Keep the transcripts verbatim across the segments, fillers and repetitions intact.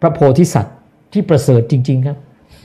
ระโพธิสัตว์ที่ประเสริฐจริงๆครับ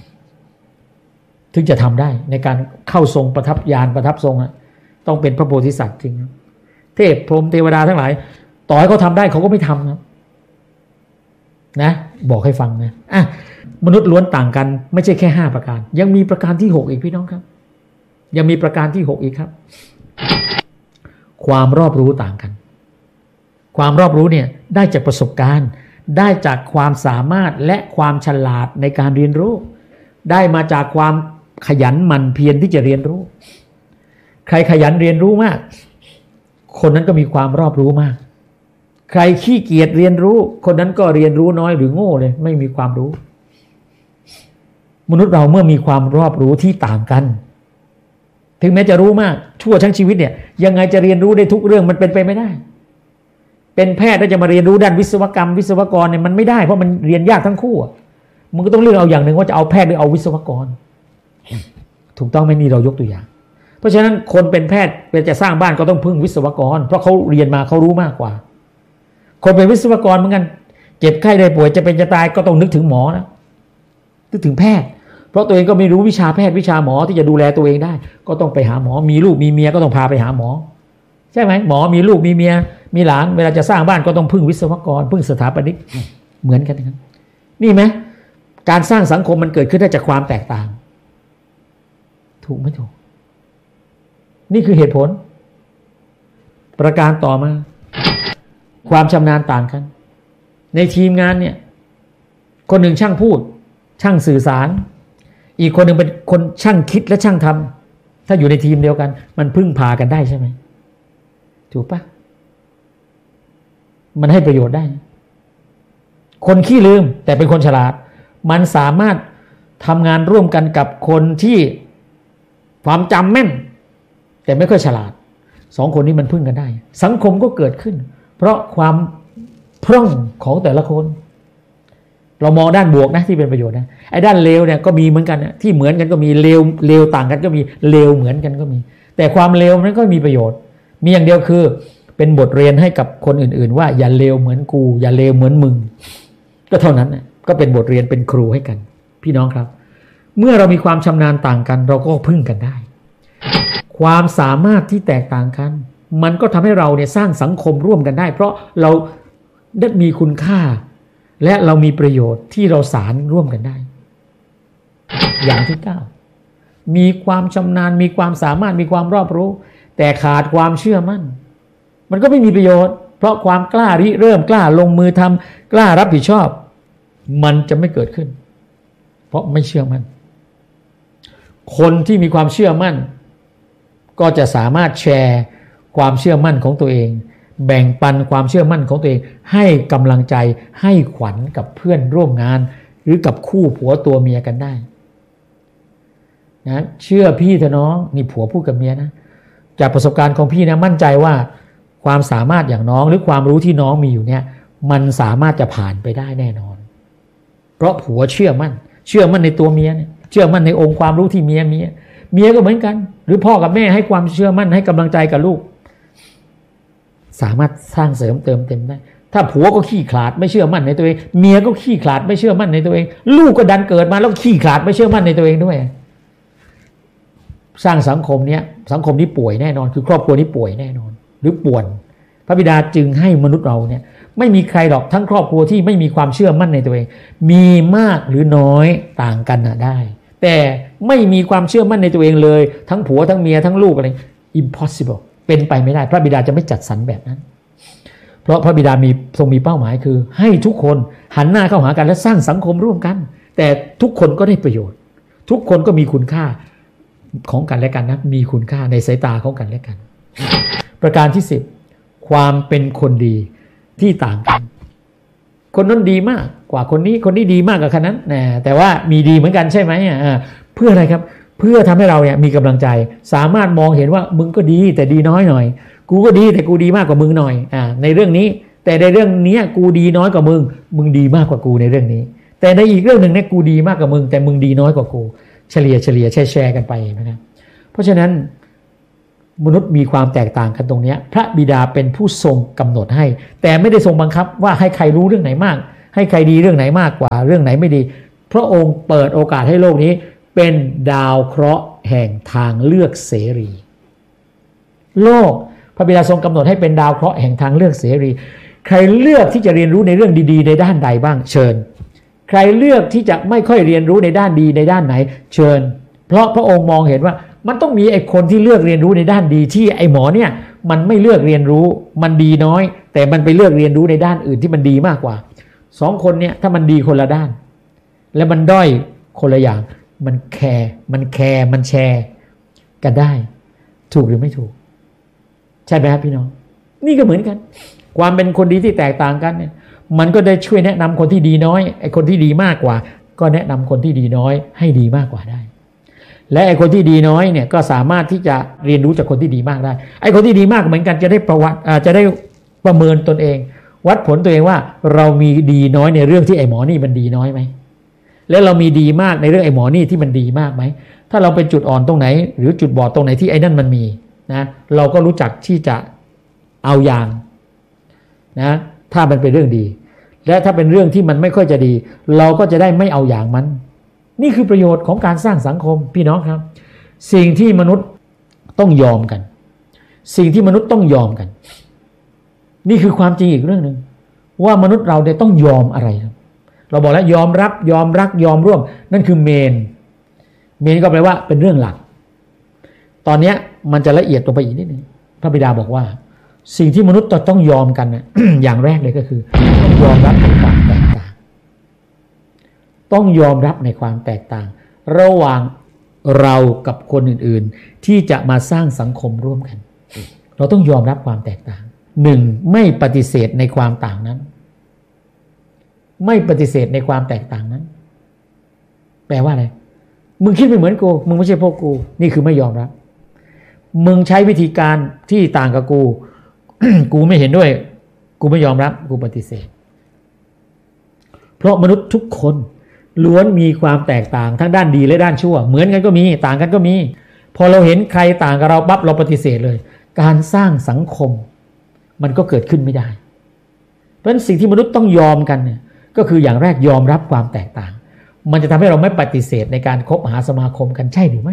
ถึงจะทำได้ในการเข้าทรงประทับญาณประทับทรงอ่ะต้องเป็นพระโพธิสัตว์จริงเทพพรหมเทวดาทั้งหลายต่อให้เขาทำได้เขาก็ไม่ทำครับนะบอกให้ฟังนะอ่ะมนุษย์ล้วนต่างกันไม่ใช่แค่ห้าประการยังมีประการที่หกอีกพี่น้องครับยังมีประการที่หกอีกครับความรอบรู้ต่างกันความรอบรู้เนี่ยได้จากประสบการณ์ได้จากความสามารถและความฉลาดในการเรียนรู้ได้มาจากความขยันหมั่นเพียรที่จะเรียนรู้ใครขยันเรียนรู้มากคนนั้นก็มีความรอบรู้มากใครขี้เกียจเรียนรู้คนนั้นก็เรียนรู้น้อยหรือโง่เลยไม่มีความรู้มนุษย์เราเมื่อมีความรอบรู้ที่ต่างกันถึงแม้จะรู้มากชั่วทั้งชีวิตเนี่ยยังไงจะเรียนรู้ได้ทุกเรื่องมันเป็นไปไม่ได้เป็นแพทย์ถ้าจะมาเรียนรู้ด้านวิศวกรรมวิศวกรเนี่ยมันไม่ได้เพราะมันเรียนยากทั้งคู่มึงก็ต้องเลือกเอาอย่างหนึ่งว่าจะเอาแพทย์หรือเอาวิศวกรถูกต้องไหมนี่เรายกตัวอย่างเพราะฉะนั้นคนเป็นแพทย์เป็นจะสร้างบ้านก็ต้องพึ่งวิศวกรเพราะเขาเรียนมาเขารู้มากกว่าคนเป็นวิศวกรเหมือนกันเจ็บไข้ได้ป่วยจะเป็นจะตายก็ต้องนึกถึงหมอนะนึกถึงแพทย์เพราะตัวเองก็ไม่รู้วิชาแพทย์วิชาหมอที่จะดูแลตัวเองได้ก็ต้องไปหาหมอมีลูกมีเมียก็ต้องพาไปหาหมอใช่ไหมหมอมีลูกมีเมียมีหลานเวลาจะสร้างบ้านก็ต้องพึ่งวิศวกรพึ่งสถาปนิกเหมือนกันนะครับนี่ไหมการสร้างสังคมมันเกิดขึ้นได้จากความแตกต่างถูกไหมถูกนี่คือเหตุผลประการต่อมาความชำนาญต่างกันในทีมงานเนี่ยคนหนึ่งช่างพูดช่างสื่อสารอีกคนหนึ่งเป็นคนช่างคิดและช่างทำถ้าอยู่ในทีมเดียวกันมันพึ่งพากันได้ใช่ไหมถูกปะมันให้ประโยชน์ได้คนขี้ลืมแต่เป็นคนฉลาดมันสามารถทำงานร่วมกันกับคนที่ความจำแม่นแต่ไม่ค่อยฉลาดสองคนนี้มันพึ่งกันได้สังคมก็เกิดขึ้นเพราะความพร่องของแต่ละคนเรามองด้านบวกนะที่เป็นประโยชน์นะไอ้ด้านเลวเนี่ยก็มีเหมือนกันนะที่เหมือนกันก็มีเลวเลวต่างกันก็มีเลวเหมือนกันก็มีแต่ความเลวนั้นก็มีประโยชน์มีอย่างเดียวคือเป็นบทเรียนให้กับคนอื่นๆว่าอย่าเลวเหมือนกูอย่าเลวเหมือนมึงก็เท่านั้นนะก็เป็นบทเรียนเป็นครูให้กันพี่น้องครับเมื่อเรามีความชำนาญต่างกันเราก็พึ่งกันได้ความสามารถที่แตกต่างกันมันก็ทำให้เราเนี่ยสร้างสังคมร่วมกันได้เพราะเราได้มีคุณค่าและเรามีประโยชน์ที่เราสารร่วมกันได้อย่างที่เก้ามีความชำนาญมีความสามารถมีความรอบรู้แต่ขาดความเชื่อมั่นมันก็ไม่มีประโยชน์เพราะความกล้าริเริ่มกล้าลงมือทำกล้ารับผิดชอบมันจะไม่เกิดขึ้นเพราะไม่เชื่อมั่นคนที่มีความเชื่อมั่นก็จะสามารถแชร์ความเชื่อมั่นของตัวเองแบ่งปันความเชื่อมั่นของตัวเองให้กำลังใจให้ขวัญกับเพื่อนร่วมงานหรือกับคู่ผัวตัวเมียกันได้นะเชื่อพี่เถอะน้องนี่ผัวพูดกับเมียนะจากประสบการณ์ของพี่นะมั่นใจว่าความสามารถอย่างน้องหรือความรู้ที่น้องมีอยู่เนี่ยมันสามารถจะผ่านไปได้แน่นอนเพราะผัวเชื่อมั่นเชื่อมั่นในตัวเมียเนี่ยเชื่อมั่นในองค์ความรู้ที่เมียมีเมียก็เหมือนกันหรือพ่อกับแม่ให้ความเชื่อมั่นให้กำลังใจกับลูกสามารถสร้างเสริมเติมเต็มได้ถ้าผัวก็ขี้ขลาดไม่เชื่อมั่นในตัวเองเมียก็ขี้ขลาดไม่เชื่อมั่นในตัวเองลูกก็ดันเกิดมาแล้วขี้ขลาดไม่เชื่อมั่นในตัวเองด้วยสร้างสังคมเนี้ยสังคมนี้ป่วยแน่นอนคือครอบครัวนี้ป่วยแน่นอนหรือป่วนพระบิดาจึงให้มนุษย์เราเนี่ยไม่มีใครหรอกทั้งครอบครัวที่ไม่มีความเชื่อมั่นในตัวเองมีมากหรือน้อยต่างกันนะได้แต่ไม่มีความเชื่อมั่นในตัวเองเลยทั้งผัวทั้งเมียทั้งลูกอะไร impossible เป็นไปไม่ได้พระบิดาจะไม่จัดสรรแบบนั้นเพราะพระบิดามีทรงมีเป้าหมายคือให้ทุกคนหันหน้าเข้าหากันและสร้างสังคมร่วมกันแต่ทุกคนก็ได้ประโยชน์ทุกคนก็มีคุณค่าของกันและกันนะมีคุณค่าในสายตาของกันและกันประการที่สิบความเป็นคนดีที่ต่างกันคนนั้นดีมากกว่าคนนี้คนนี้ดีมากกว่าคนนั้นนะแต่ว่ามีดีเหมือนกันใช่ไหมอ่าเพื่ออะไรครับเพื่อทำให้เราเนี่ยมีกำลังใจสามารถมองเห็นว่ามึงก็ดีแต่ดีน้อยหน่อยกูก็ดีแต่กูดีมากกว่ามึงหน่อยอ่าในเรื่องนี้แต่ในเรื่องนี้กูดีน้อยกว่ามึงมึงดีมากกว่ากูในเรื่องนี้แต่ในอีกเรื่องหนึ่งเนี่ยกูดีมากกว่ามึงแต่มึงดีน้อยกว่ากูเฉลี่ยเฉลี่ยแชร์แชร์กันไปนะครับเพราะฉะนั้นมนุษย์มีความแตกต่างกันตรงนี้พระบิดาเป็นผู้ทรงกำหนดให้แต่ไม่ได้ทรงบังคับว่าให้ใครรู้เรื่องไหนมากให้ใครดีเรื่องไหนมากกว่าเรื่องไหนไม่ดีพระองค์เปิดโอกาสให้โลกนี้เป็นดาวเคราะห์แห่งทางเลือกเสรีโลกพระบิดาทรงกำหนดให้เป็นดาวเคราะห์แห่งทางเลือกเสรีใครเลือกที่จะเรียนรู้ในเรื่องดีๆในด้านใดบ้างเชิญใครเลือกที่จะไม่ค่อยเรียนรู้ในด้านดีในด้านไหนเชิญเพราะพระองค์มองเห็นว่ามันต้องมีไอ้คนที่เลือกเรียนรู้ในด้านดีที่ไอ้หมอเนี่ยมันไม่เลือกเรียนรู้มันดีน้อยแต่มันไปเลือกเรียนรู้ในด้านอื่นที่มันดีมากกว่าสองคนเนี่ยถ้ามันดีคนละด้านและมันด้อยคนละอย่างมันแคร์มันแคร์มันแชร์กันได้ถูกหรือไม่ถูกใช่ไหมครับพี่น้องนี่ก็เหมือนกันความเป็นคนดีที่แตกต่างกันเนี่ยมันก็ได้ช่วยแนะนำคนที่ดีน้อยไอ้คนที่ดีมากกว่าก็แนะนำคนที่ดีน้อยให้ดีมากกว่าได้และไอ้คนที่ดีน้อยเนี่ยก็สามารถที่จะเรียนรู้จากคนที่ดีมากได้ไอ้คนที่ดีมากเหมือนกันจะได้ประวัติจะได้ประเมินตนเองวัดผลตัวเองว่าเรามีดีน้อยในเรื่องที่ไอ้หมอนี่มันดีน้อยไหมและเรามีดีมากในเรื่องไอ้หมอนี่ที่มันดีมากไหมถ้าเราเป็นจุดอ่อนตรงไหนหรือจุดบอดตรงไหนที่ไอ้นั่นมันมีนะเราก็รู้จักที่จะเอาอย่างนะถ้ามันเป็นเรื่องดีและถ้าเป็นเรื่องที่มันไม่ค่อยจะดีเราก็จะได้ไม่เอาอย่างมันนี่คือประโยชน์ของการสร้างสังคมพี่น้องครับสิ่งที่มนุษย์ต้องยอมกันสิ่งที่มนุษย์ต้องยอมกันนี่คือความจริงอีกเรื่องนึงว่ามนุษย์เราเนี่ยต้องยอมอะไรเราบอกแล้วยอมรับยอมรักยอมร่วมนั่นคือเมนเมนก็แปลว่าเป็นเรื่องหลักตอนนี้มันจะละเอียดลงไปอีกนิดนึงพระบิดาบอกว่าสิ่งที่มนุษย์ต้องยอมกันนะ อย่างแรกเลยก็คือต้องยอมรับในความแตกต่างต้องยอมรับในความแตกต่างระหว่างเรากับคนอื่นๆที่จะมาสร้างสังคมร่วมกันเราต้องยอมรับความแตกต่างหนึ่งไม่ปฏิเสธในความต่างนั้นไม่ปฏิเสธในความแตกต่างนั้นแปลว่าอะไรมึงคิดไม่เหมือนกูมึงไม่ใช่พวกกูนี่คือไม่ยอมรับมึงใช้วิธีการที่ต่างกับกู กูไม่เห็นด้วยกูไม่ยอมรับกูปฏิเสธเพราะมนุษย์ทุกคนล้วนมีความแตกต่างทั้งด้านดีและด้านชั่วเหมือนกันก็มีต่างกันก็มีพอเราเห็นใครต่างกับเราปั๊บเราปฏิเสธเลยการสร้างสังคมมันก็เกิดขึ้นไม่ได้เพราะฉะนั้นสิ่งที่มนุษย์ต้องยอมกันเนี่ยก็คืออย่างแรกยอมรับความแตกต่างมันจะทำให้เราไม่ปฏิเสธในการคบหาสมาคมกันใช่หรือไม่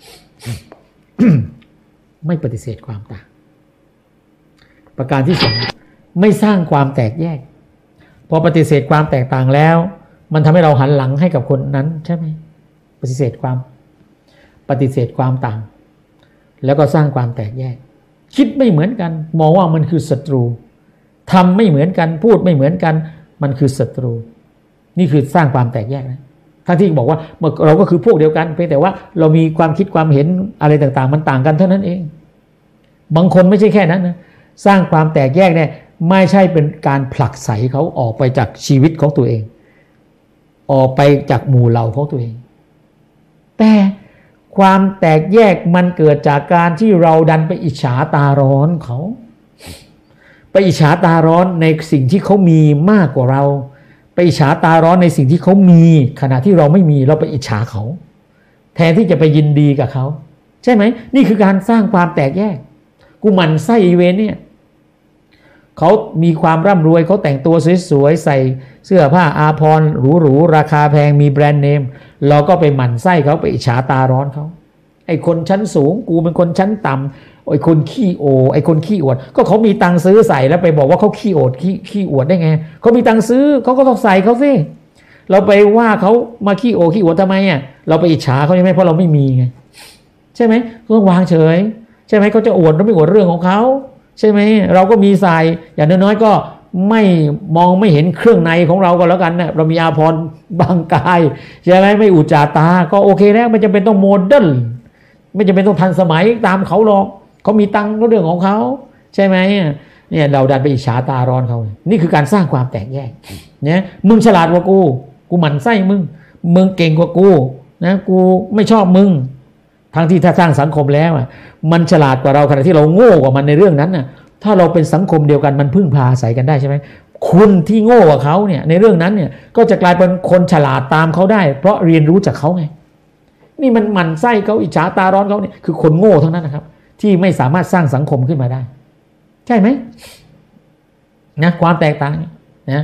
ไม่ปฏิเสธความต่างประการที่สองไม่สร้างความแตกแยกพอปฏิเสธความแตกต่างแล้วมันทำให้เราหันหลังให้กับคนนั้นใช่ไหมปฏิเสธความปฏิเสธความต่างแล้วก็สร้างความแตกแยกคิดไม่เหมือนกันมองว่ามันคือศัตรูทำไม่เหมือนกันพูดไม่เหมือนกันมันคือศัตรูนี่คือสร้างความแตกแยกนะทั้งที่บอกว่าเราก็คือพวกเดียวกันเพียงแต่ว่าเรามีความคิดความเห็นอะไรต่างๆมันต่างกันเท่านั้นเองบางคนไม่ใช่แค่นั้นนะสร้างความแตกแยกเนี่ยไม่ใช่เป็นการผลักไสเขาออกไปจากชีวิตของตัวเองออกไปจากหมู่เหล่าของตัวเองแต่ความแตกแยกมันเกิดจากการที่เราดันไปอิจฉาตาร้อนเขาไปอิจฉาตาร้อนในสิ่งที่เขามีมากกว่าเราไปอิจฉาตาร้อนในสิ่งที่เขามีขณะที่เราไม่มีเราไปอิจฉาเขาแทนที่จะไปยินดีกับเขาใช่ไหมนี่คือการสร้างความแตกแยกกูหมั่นไส้อีเวนเนี่ยเขามีความร่ำรวยเขาแต่งตัวสวยๆใส่เสื้อผ้าอาภรณ์หรูๆราคาแพงมีแบรนด์เนมเราก็ไปหมั่นไส้เขาไปอิจฉาตาร้อนเขาไอ้คนชั้นสูงกูเป็นคนชั้นต่ำไอ้คนขี้โอไอ้คนขี้อวดก็เขามีตังค์ซื้อใส่แล้วไปบอกว่าเขาขี้โอดขี้ขี้อวดได้ไงเขามีตังค์ซื้อเขาก็ต้องใส่เขาสิเราไปว่าเขามาขี้โอขี้อวดทำไมอ่ะเราไปอิจฉาเขาใช่ไหมเพราะเราไม่มีไงใช่ไหมก็วางเฉยใช่ไหมเขาจะอวดหรือไม่อวดเรื่องของเขาใช่ไหมเราก็มีใส่อย่างน้อยๆก็ไม่มองไม่เห็นเครื่องในของเราก็แล้วกันนะเรามีอาภรณ์บางกายใช่ไหมไม่อุจจาตาก็โอเคแล้วไม่จำเป็นต้องโมเดิร์นไม่จำเป็นต้องทันสมัยตามเขาหรอกเขามีตังค์ก็เรื่องของเขาใช่ไหมเนี่ยเราดันไปอิจฉาตาร้อนเขานี่คือการสร้างความแตกแยกเนี่ยมึงฉลาดกว่ากูกูหมั่นไส้มึงมึงเก่งกว่ากูนะกูไม่ชอบมึงทั้งที่ถ้าสร้างสังคมแล้วมันฉลาดกว่าเราขณะที่เราโง่กว่ามันในเรื่องนั้นน่ะถ้าเราเป็นสังคมเดียวกันมันพึ่งพาอาศัยกันได้ใช่ไหมคุณที่โง่กว่าเขาเนี่ยในเรื่องนั้นเนี่ยก็จะกลายเป็นคนฉลาดตามเขาได้เพราะเรียนรู้จากเขาไงนี่มันหมั่นไส้เขาอิจฉาตาร้อนเขาเนี่ยคือคนโง่ทั้งนั้นนะครับที่ไม่สามารถสร้างสังคมขึ้นมาได้ใช่ไหมนะความแตกต่างนะ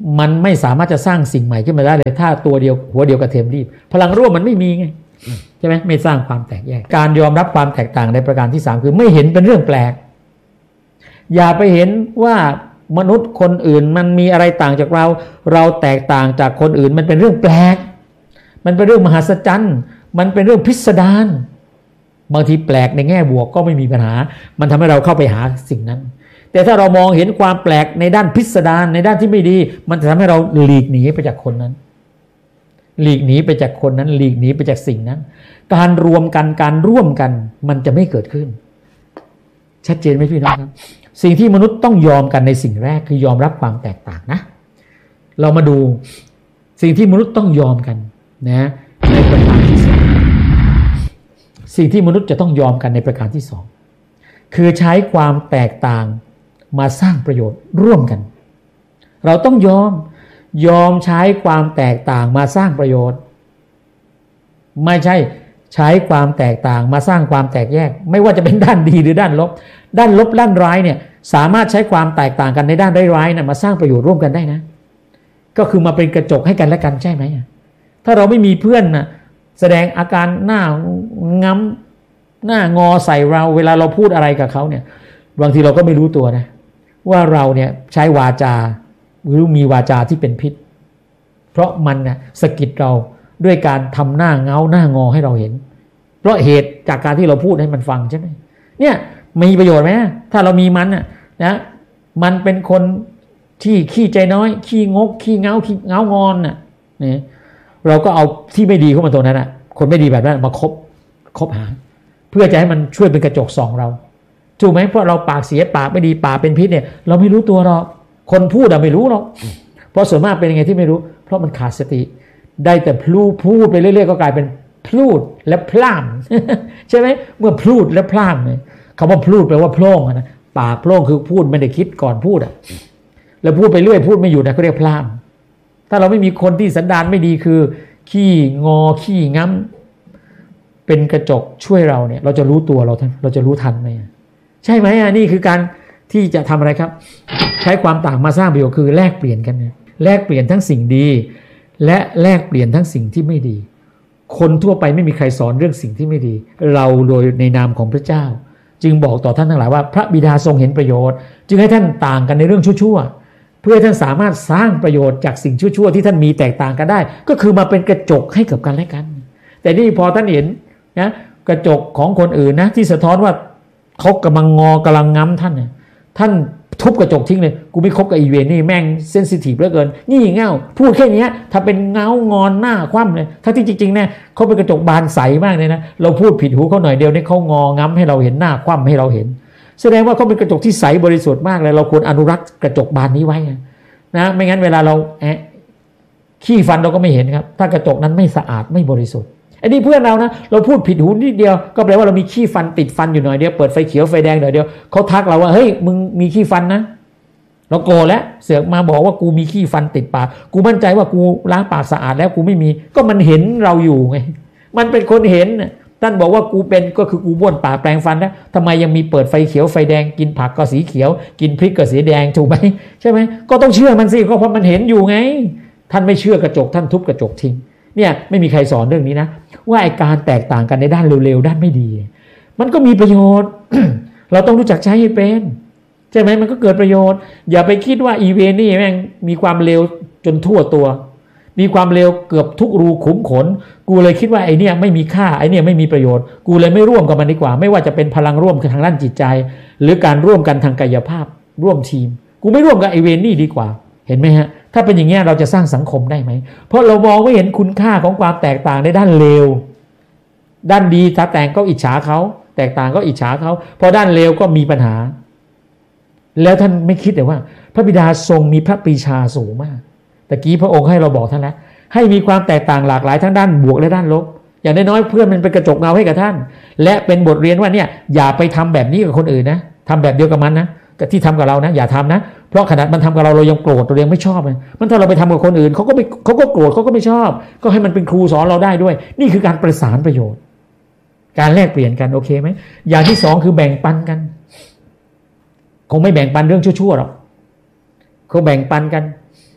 มันไม่สามารถจะสร้างสิ่งใหม่ขึ้นมาได้เลยถ้าตัวเดียวหัวเดียวกระเทียมรีบพลังร่วมมันไม่มีไงใช่ไหมไม่สร้างความแตกแยกการยอมรับความแตกต่างในประการที่สามคือไม่เห็นเป็นเรื่องแปลกอย่าไปเห็นว่ามนุษย์คนอื่นมันมีอะไรต่างจากเราเราแตกต่างจากคนอื่นมันเป็นเรื่องแปลกมันเป็นเรื่องมหัศจรรย์มันเป็นเรื่องพิสดารบางทีแปลกในแง่บวกก็ไม่มีปัญหามันทำให้เราเข้าไปหาสิ่งนั้นแต่ถ้าเรามองเห็นความแปลกในด้านพิสดารในด้านที่ไม่ดีมันจะทำให้เราหลีกหนีไปจากคนนั้นหลีกหนีไปจากคนนั้นหลีกหนีไปจากสิ่งนั้นการรวมกันการร่วมกันมันจะไม่เกิดขึ้นชัดเจนไหมพี่น้องครับสิ่งที่มนุษย์ต้องยอมกันในสิ่งแรกคือยอมรับความแตกต่างนะเรามาดูสิ่งที่มนุษย์ต้องยอมกันนะในประการที่สองสิ่งที่มนุษย์จะต้องยอมกันในประการที่สองคือใช้ความแตกต่างมาสร้างประโยชน์ร่วมกันเราต้องยอมยอมใช้ความแตกต่างมาสร้างประโยชน์ไม่ใช่ใช้ความแตกต่างมาสร้างความแตกแยกไม่ว่าจะเป็นด้านดีหรือด้านลบด้านลบด้านร้ายเนี่ยสามารถใช้ความแตกต่างกันในด้านร้ายๆนะมาสร้างประโยชน์ร่วมกันได้นะก็คือมาเป็นกระจกให้กันและกันใช่ไหมถ้าเราไม่มีเพื่อนนะแสดงอาการหน้าง้ำหน้างอใส่เราเวลาเราพูดอะไรกับเขาเนี่ยบางทีเราก็ไม่รู้ตัวนะว่าเราเนี่ยใช้วาจาหรือมีวาจาที่เป็นพิษเพราะมันน่ะสะกิดเราด้วยการทำหน้าเงาหน้างอให้เราเห็นเพราะเหตุจากการที่เราพูดให้มันฟังใช่ไหมเนี่ยมีประโยชน์ไหมถ้าเรามีมันน่ะนะมันเป็นคนที่ขี้ใจน้อยขี้งกขี้เงาขี้เงางอนน่ะนี่เราก็เอาที่ไม่ดีเข้ามาตัวนั้นน่ะคนไม่ดีแบบนั้นมาคบคบหาเพื่อจะให้มันช่วยเป็นกระจกส่องเราถูกไหมเพราะเราปากเสียปากไม่ดีปากเป็นพิษเนี่ยเราไม่รู้ตัวหรอกคนพูดอะไม่รู้หรอกเพราะส่วนมากเป็นยังไงที่ไม่รู้เพราะมันขาดสติได้แต่พลูพูดไปเรื่อยๆก็กลายเป็นพลูดและพล่ามใช่ไหมเมื่อพลูดและพล่ามเนี่ยคำว่าพลูดแปลว่าโพล่งนะปากโพล่งคือพูดไม่ได้คิดก่อนพูดอะแล้วพูดไปเรื่อยพูดไม่หยุดนะเขาเรียกพล่ามถ้าเราไม่มีคนที่สันดานไม่ดีคือขี้งอขี้ง้ำเป็นกระจกช่วยเราเนี่ยเราจะรู้ตัวเราเราจะรู้ทันไหมใช่ไหมอ่ะนี่คือการที่จะทำอะไรครับใช้ความต่างมาสร้างประโยชน์คือแลกเปลี่ยนกันเนี่ยแลกเปลี่ยนทั้งสิ่งดีและแลกเปลี่ยนทั้งสิ่งที่ไม่ดีคนทั่วไปไม่มีใครสอนเรื่องสิ่งที่ไม่ดีเราโดยในนามของพระเจ้าจึงบอกต่อท่านทั้งหลายว่าพระบิดาทรงเห็นประโยชน์จึงให้ท่านต่างกันในเรื่องชั่วๆเพื่อท่านสามารถสร้างประโยชน์จากสิ่งชั่วๆที่ท่านมีแตกต่างกันได้ก็คือมาเป็นกระจกให้กับกันและกันแต่นี่พอท่านเห็นนะกระจกของคนอื่นนะที่สะท้อนว่าเขากำลังงอกำลังง้ำท่านเนี่ยท่านทุบกระจกทิ้งเลยกูไม่คบกับอีเวนนี่แม่งเซนซิทีฟเหลือเกินงี่เง่าพูดแค่นี้ถ้าเป็นเงางอนหน้าคว่ำเลยถ้าที่จริงๆเนี่ยเขาเป็นกระจกบานใสมากเลยนะเราพูดผิดหูเขาหน่อยเดียวนี่เขางอง้ำให้เราเห็นหน้าคว่ำให้เราเห็นแสดงว่าเขาเป็นกระจกที่ใสบริสุทธิ์มากเลยเราควรอนุรักษ์กระจกบานนี้ไว้นะไม่งั้นเวลาเราแอะขี้ฟันเราก็ไม่เห็นครับถ้ากระจกนั้นไม่สะอาดไม่บริสุทธิ์อันนี้เพื่อนเรานะเราพูดผิดหูนิดเดียวก็แปลว่าเรามีขี้ฟันติดฟันอยู่หน่อยเดียวเปิดไฟเขียวไฟแดงหน่อยเดียวเขาทักเราว่าเฮ้ยมึงมีขี้ฟันนะเราโกรธแล้วเสือกมาบอกว่ากูมีขี้ฟันติดปากกูมั่นใจว่ากูล้างปากสะอาดแล้วกูไม่มีก็มันเห็นเราอยู่ไงมันเป็นคนเห็นท่านบอกว่ากูเป็นก็คือกูบ้วนปากแปรงฟันแล้วทำไมยังมีเปิดไฟเขียวไฟแดงกินผักก็สีเขียวกินพริกก็สีแดงถูกไหมใช่ไหมก็ต้องเชื่อมันสิก็เพราะมันเห็นอยู่ไงท่านไม่เชื่อกระจกท่านทุบกระจกทิ้งเนี่ยไม่มีใครสอนเรื่องนี้นะว่าไอ้การแตกต่างกันในด้านเร็วๆด้านไม่ดีมันก็มีประโยชน์ เราต้องรู้จักใช้ให้เป็นใช่ไหมมันก็เกิดประโยชน์อย่าไปคิดว่าอีเวนนี่แม่งมีความเร็วจนทั่วตัวมีความเร็วเกือบทุกรูขุมขนกูเลยคิดว่าไอ้นี่ไม่มีค่าไอ้นี่ไม่มีประโยชน์กูเลยไม่ร่วมกับมันดีกว่าไม่ว่าจะเป็นพลังร่วมทางด้านจิตใจหรือการร่วมกันทางกายภาพร่วมทีมกูไม่ร่วมกับไอ้เวนนี่ดีกว่าเห็นไหมฮะถ้าเป็นอย่างเงี้ยเราจะสร้างสังคมได้ไหมเพราะเรามองไม่เห็นคุณค่าของความแตกต่างในด้านเลวด้านดีถ้าแต่งก็อิจฉาเขาแตกต่างก็อิจฉาเขาพอด้านเลวก็มีปัญหาแล้วท่านไม่คิดเลยว่าพระบิดาทรงมีพระปรีชาสูงมากแต่กี้พระองค์ให้เราบอกท่านแล้วให้มีความแตกต่างหลากหลายทั้งด้านบวกและด้านลบอย่างน้อยๆเพื่อนมันเป็นกระจกเงาให้กับท่านและเป็นบทเรียนว่าเนี่ยอย่าไปทำแบบนี้กับคนอื่นนะทำแบบเดียวกับมันนะที่ทำกับเรานะอย่าทำนะเพราะขนาดมันทำกับเราเรายังโกรธเรายังไม่ชอบเลยมันถ้าเราไปทำกับคนอื่นเขาก็ไม่เขาก็โกรธเขาก็ไม่ชอบก็ให้มันเป็นครูสอนเราได้ด้วยนี่คือการประสานประโยชน์การแลกเปลี่ยนกันโอเคไหมอย่างที่สองคือแบ่งปันกันคงไม่แบ่งปันเรื่องชั่วๆหรอกเขาแบ่งปันกัน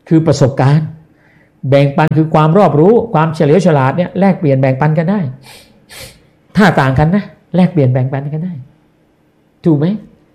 คือประสบการณ์แบ่งปันคือความรอบรู้ความเฉลียวฉลาดเนี่ยแลกเปลี่ยนแบ่งปันกันได้ถ้าต่างกันนะแลกเปลี่ยนแบ่งปันกันได้ถูกไหม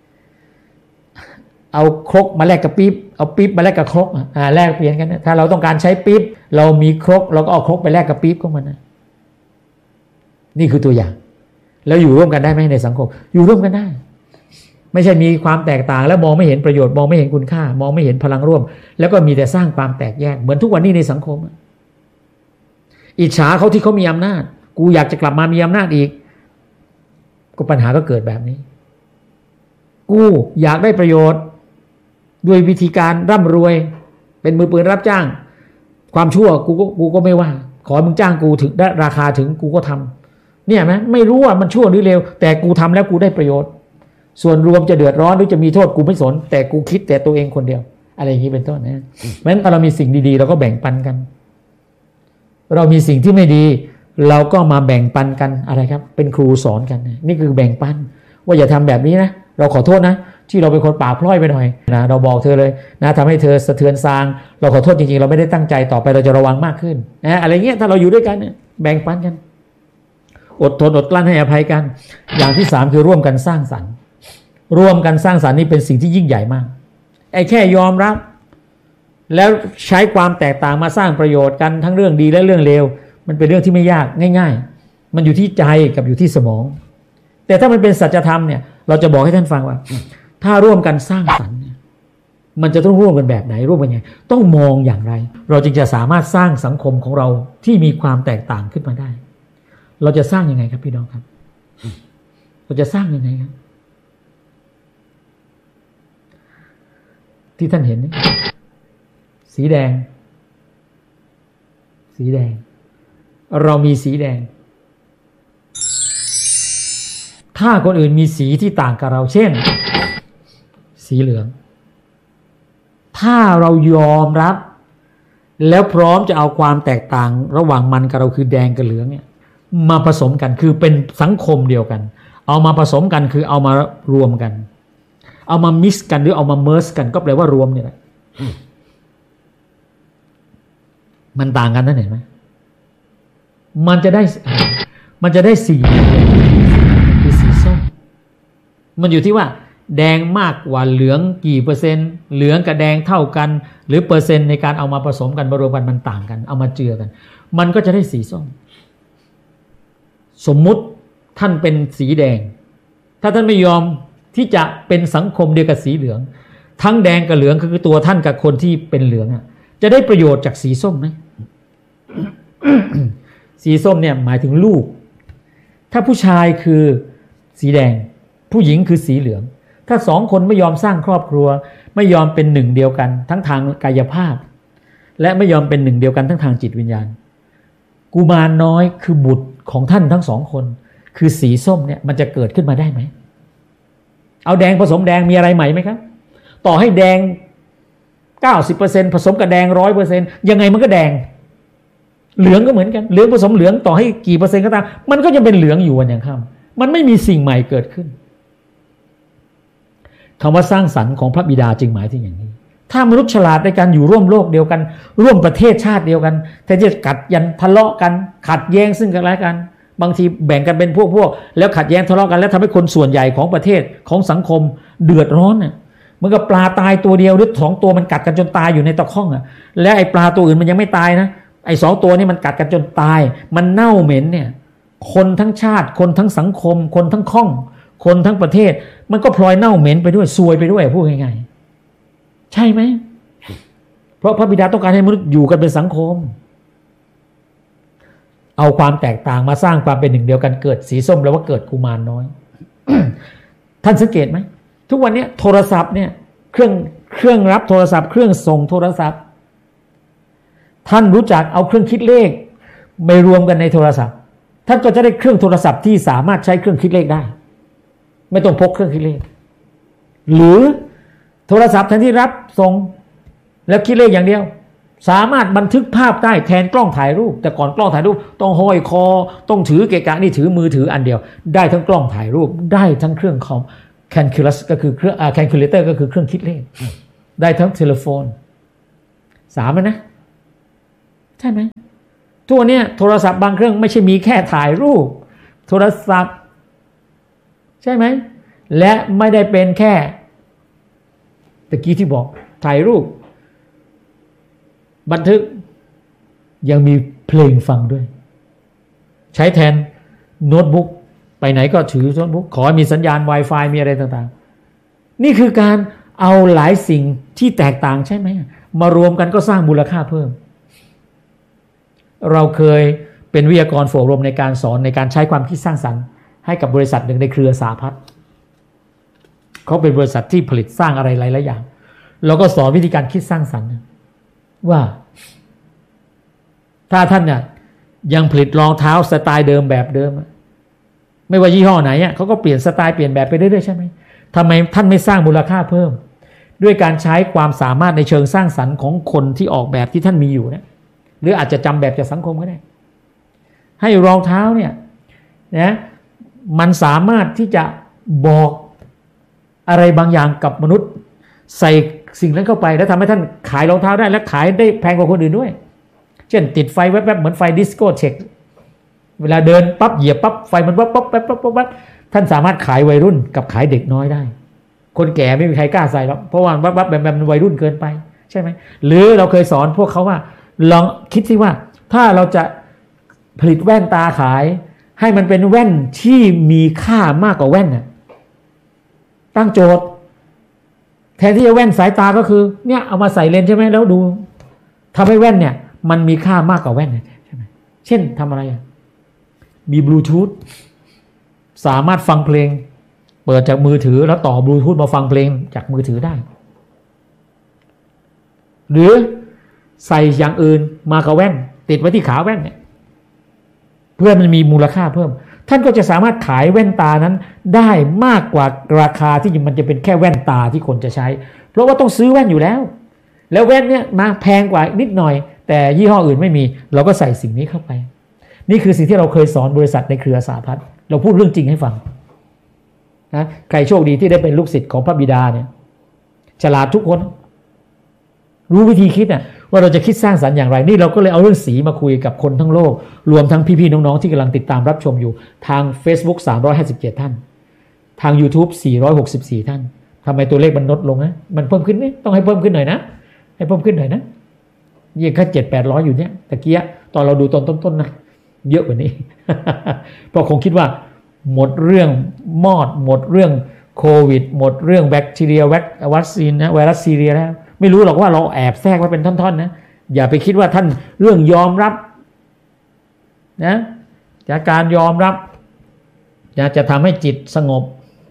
เอาครกมาแลกกับปี๊บเอาปี๊บมาแลกกับครกอ่าแลกเปลี่ยนกันนะถ้าเราต้องการใช้ปี๊บเรามีครกเราก็เอาครกไปแลกกับปี๊บก็มันนะนี่คือตัวอย่างแล้วอยู่ร่วมกันได้ไหมในสังคมอยู่ร่วมกันได้ไม่ใช่มีความแตกต่างแล้วมองไม่เห็นประโยชน์มองไม่เห็นคุณค่ามองไม่เห็นพลังร่วมแล้วก็มีแต่สร้างความแตกแยกเหมือนทุกวันนี้ในสังคมอิจฉาเขาที่เขามีอำนาจกูอยากจะกลับมามีอำนาจอีกก็ปัญหาก็เกิดแบบนี้กูอยากได้ประโยชน์ด้วยวิธีการร่ำรวยเป็นมือปืนรับจ้างความชั่วกูก็กูก็ไม่ว่าขอมึงจ้างกูถึงได้ราคาถึงกูก็ทำเนี่ยไหมไม่รู้ว่ามันชั่วหรือเลวแต่กูทำแล้วกูได้ประโยชน์ส่วนรวมจะเดือดร้อนหรือจะมีโทษกูไม่สนแต่กูคิดแต่ตัวเองคนเดียวอะไรอย่างนี้เป็นต้นนะเพราะฉะนั้นเรามีสิ่งดีๆเราก็แบ่งปันกันเรามีสิ่งที่ไม่ดีเราก็มาแบ่งปันกันอะไรครับเป็นครูสอนกันนี่คือแบ่งปันว่าอย่าทำแบบนี้นะเราขอโทษนะที่เราเป็นคนปากพล่อยไปหน่อยนะเราบอกเธอเลยนะทำให้เธอสะเทือนซางเราขอโทษจริงๆเราไม่ได้ตั้งใจต่อไปเราจะระวังมากขึ้นนะอะไรเงี้ยถ้าเราอยู่ด้วยกันเนี่ยแบ่งปันกันอดทนอดกลั้นให้อภัยกันอย่างที่สามคือร่วมกันสร้างสรรค์ร่วมกันสร้างสรรค์นี่เป็นสิ่งที่ยิ่งใหญ่มากไอ้แค่ยอมรับแล้วใช้ความแตกต่างมาสร้างประโยชน์กันทั้งเรื่องดีและเรื่องเลวมันเป็นเรื่องที่ไม่ยากง่ายๆมันอยู่ที่ใจกับอยู่ที่สมองแต่ถ้ามันเป็นสัจธรรมเนี่ยเราจะบอกให้ท่านฟังว่าถ้าร่วมกันสร้างสรรค์เนี่ยมันจะต้องร่วมกันแบบไหนร่วมกันยังไงต้องมองอย่างไรเราจึงจะสามารถสร้างสังคมของเราที่มีความแตกต่างขึ้นมาได้เราจะสร้างยังไงครับพี่น้องครับเราจะสร้างยังไงครับที่ท่านเห็นนี่สีแดงสีแดงเรามีสีแดงถ้าคนอื่นมีสีที่ต่างกับเราเช่นสีเหลืองถ้าเรายอมรับแล้วพร้อมจะเอาความแตกต่างระหว่างมันกับเราคือแดงกับเหลืองเนี่ยมาผสมกันคือเป็นสังคมเดียวกันเอามาผสมกันคือเอามารวมกันเอามามิกซ์กันหรือเอามาเมิร์จกันก็แปลว่ารวมเนี่ยแหละมันต่างกันนั่นเห็นไหมมันจะได้มันจะได้สีคือสีส้มมันอยู่ที่ว่าแดงมากกว่าเหลืองกี่เปอร์เซ็นต์เหลืองกับแดงเท่ากันหรือเปอร์เซ็นต์ในการเอามาผสมกันมารวมกันมันต่างกันเอามาเจือกันมันก็จะได้สีส้มสมมุติท่านเป็นสีแดงถ้าท่านไม่ยอมที่จะเป็นสังคมเดียวกับสีเหลืองทั้งแดงกับเหลืองคือตัวท่านกับคนที่เป็นเหลืองจะได้ประโยชน์จากสีส้มไหม สีส้มเนี่ยหมายถึงลูกถ้าผู้ชายคือสีแดงผู้หญิงคือสีเหลืองถ้าสองคนไม่ยอมสร้างครอบครัวไม่ยอมเป็นหนึ่งเดียวกันทั้งทางกายภาพและไม่ยอมเป็นหนึ่งเดียวกันทั้งทางจิตวิญญาณกุมารน้อยคือบุตรของท่านทั้งสองคนคือสีส้มเนี่ยมันจะเกิดขึ้นมาได้ไหมเอาแดงผสมแดงมีอะไรใหม่ไหมครับต่อให้แดง เก้าสิบเปอร์เซ็นต์ ผสมกับแดง ร้อยเปอร์เซ็นต์ ยังไงมันก็แดงเหลืองก็เหมือนกันเหลืองผสมเหลืองต่อให้กี่เปอร์เซ็นต์ก็ตามมันก็จะเป็นเหลืองอยู่วันอย่างค่ำมันไม่มีสิ่งใหม่เกิดขึ้นคำว่าสร้างสรรค์ของพระบิดาจึงหมายถึงอย่างนี้ถ้ามนุษย์ฉลาดในการอยู่ร่วมโลกเดียวกันร่วมประเทศชาติเดียวกันแทนที่จะกัดยันทะเลาะกันขัดแย้งซึ่งกันและกันบางทีแบ่งกันเป็นพวกพวกแล้วขัดแย้งทะเลาะกันแล้วทำให้คนส่วนใหญ่ของประเทศของสังคมเดือดร้อนน่ะเหมือนกับปลาตายตัวเดียวหรือสองตัวมันกัดกันจนตายอยู่ในตะข้องอ่ะและไอ้ปลาตัวอื่นมันยังไม่ตายนะไอ้สองตัวนี้มันกัดกันจนตายมันเน่าเหม็นเนี่ยคนทั้งชาติคนทั้งสังคมคนทั้งข้องคนทั้งประเทศมันก็พลอยเน่าเหม็นไปด้วยซวยไปด้วยพูดง่ายๆใช่ไหมเพราะพระบิดาต้องการให้มนุษย์อยู่กันเป็นสังคมเอาความแตกต่างมาสร้างความเป็นหนึ่งเดียวกันเกิดสีส้มแล้วว่าเกิดกุมารน้อย ท่านสังเกตไหมทุกวันนี้โทรศัพท์เนี่ยเครื่องเครื่องรับโทรศัพท์เครื่องส่งโทรศัพท์ท่านรู้จักเอาเครื่องคิดเลขไปรวมกันในโทรศัพท์ท่านก็จะได้เครื่องโทรศัพท์ที่สามารถใช้เครื่องคิดเลขได้ไม่ต้องพกเครื่องคิดเลขหรือโทรศัพท์แทนที่รับส่งแล้วคิดเลขอย่างเดียวสามารถบันทึกภาพได้แทนกล้องถ่ายรูปแต่ก่อนกล้องถ่ายรูปต้องห้อยคอต้องถือเกะกะนี่ถือมือถืออันเดียวได้ทั้งกล้องถ่ายรูปได้ทั้งเครื่องคอม calculus ก็คือเครื่อง calculator ก็คือเครื่องคิดเลขได้ทั้งโทรศัพท์สามนะใช่ไหมตัวเนี้ยโทรศัพท์บางเครื่องไม่ใช่มีแค่ถ่ายรูปโทรศัพท์ใช่ไหมและไม่ได้เป็นแค่ตะกี้ที่บอกถ่ายรูปบันทึกยังมีเพลงฟังด้วยใช้แทนโน้ตบุ๊กไปไหนก็ถือโน้ตบุ๊กขอมีสัญญาณ Wi-Fi มีอะไรต่างๆนี่คือการเอาหลายสิ่งที่แตกต่างใช่ไหมมารวมกันก็สร้างมูลค่าเพิ่มเราเคยเป็นวิทยากรฝึกอบรมในการสอนในการใช้ความคิดสร้างสรรค์ให้กับบริษัทหนึ่งในเครือสาพัฒน์เขาเป็นบริษัทที่ผลิตสร้างอะไรหลายๆอย่างเราก็สอนวิธีการคิดสร้างสรรค์ว่าถ้าท่านเนี่ยยังผลิตรองเท้าสไตล์เดิมแบบเดิมไม่ว่ายี่ห้อไหนอ่ะเขาก็เปลี่ยนสไตล์เปลี่ยนแบบไปเรื่อยๆใช่ไหมทำไมท่านไม่สร้างมูลค่าเพิ่มด้วยการใช้ความสามารถในเชิงสร้างสรรค์ของคนที่ออกแบบที่ท่านมีอยู่เนี่ยหรืออาจจะจำแบบจากสังคมก็ได้ให้รองเท้าเนี่ยนะมันสามารถที่จะบอกอะไรบางอย่างกับมนุษย์ใส่สิ่งนั้นเข้าไปแล้วทำให้ท่านขายรองเท้าได้และขายได้แพงกว่าคนอื่นด้วยเช่นติดไฟแวบๆเหมือนไฟดิสโก้เทคเวลาเดินปั๊บเหยียบปั๊บไฟมันวับปั๊บปั๊บปั๊บปั๊บท่านสามารถขายวัยรุ่นกับขายเด็กน้อยได้คนแก่ไม่มีใครกล้าใส่หรอกเพราะว่าวับวับแบบแบบมันวัยรุ่นเกินไปใช่ไหมหรือเราเคยสอนพวกเขาว่าลองคิดสิว่าถ้าเราจะผลิตแว่นตาขายให้มันเป็นแว่นที่มีค่ามากกว่าแว่นน่ะตั้งโจทย์แทนที่จะแว่นสายตาก็คือเนี่ยเอามาใส่เลนส์ใช่ไหมแล้วดูทำให้แว่นเนี่ยมันมีค่ามากกว่าแว่นใช่ไหมเช่นทำอะไรอ่ะมีบลูทูธสามารถฟังเพลงเปิดจากมือถือแล้วต่อบลูทูธมาฟังเพลงจากมือถือได้หรือใส่อย่างอื่นมากับแว่นติดไว้ที่ขาแว่นเนี่ยเพื่อมันมีมูลค่าเพิ่มท่านก็จะสามารถขายแว่นตานั้นได้มากกว่าราคาที่มันจะเป็นแค่แว่นตาที่คนจะใช้เพราะว่าต้องซื้อแว่นอยู่แล้วแล้วแว่นเนี่ยมาแพงกว่านิดหน่อยแต่ยี่ห้ออื่นไม่มีเราก็ใส่สิ่งนี้เข้าไปนี่คือสิ่งที่เราเคยสอนบริษัทในเครือสาพัฒน์เราพูดเรื่องจริงให้ฟังนะใครโชคดีที่ได้เป็นลูกศิษย์ของพระบิดาเนี่ยฉลาดทุกคนรู้วิธีคิดน่ะว่าเราจะคิดสร้างสรรค์อย่างไรนี่เราก็เลยเอาเรื่องสีมาคุยกับคนทั้งโลกรวมทั้งพี่ๆน้องๆที่กำลังติดตามรับชมอยู่ทาง Facebook สามร้อยห้าสิบเจ็ดท่านทาง YouTube สี่ร้อยหกสิบสี่ท่านทำไมตัวเลขมันลดลงนะมันเพิ่มขึ้นไหมต้องให้เพิ่มขึ้นหน่อยนะให้เพิ่มขึ้นหน่อยนะยังแค่เจ็ดแปดร้อยอยู่เนี่ยตะเกียตอนเราดูตอนต้นๆนะเยอะกว่านี้ เพราะคงคิดว่าหมดเรื่องมอดหมดเรื่องโควิดหมดเรื่องแบคทีเรียวัคซีนนะไวรัสซีเรียแล้วไม่รู้หรอกว่าเราแอบแทรกไว้เป็นท่อนๆนะอย่าไปคิดว่าท่านเรื่องยอมรับนะจากการยอมรับจะจะทำให้จิตสงบ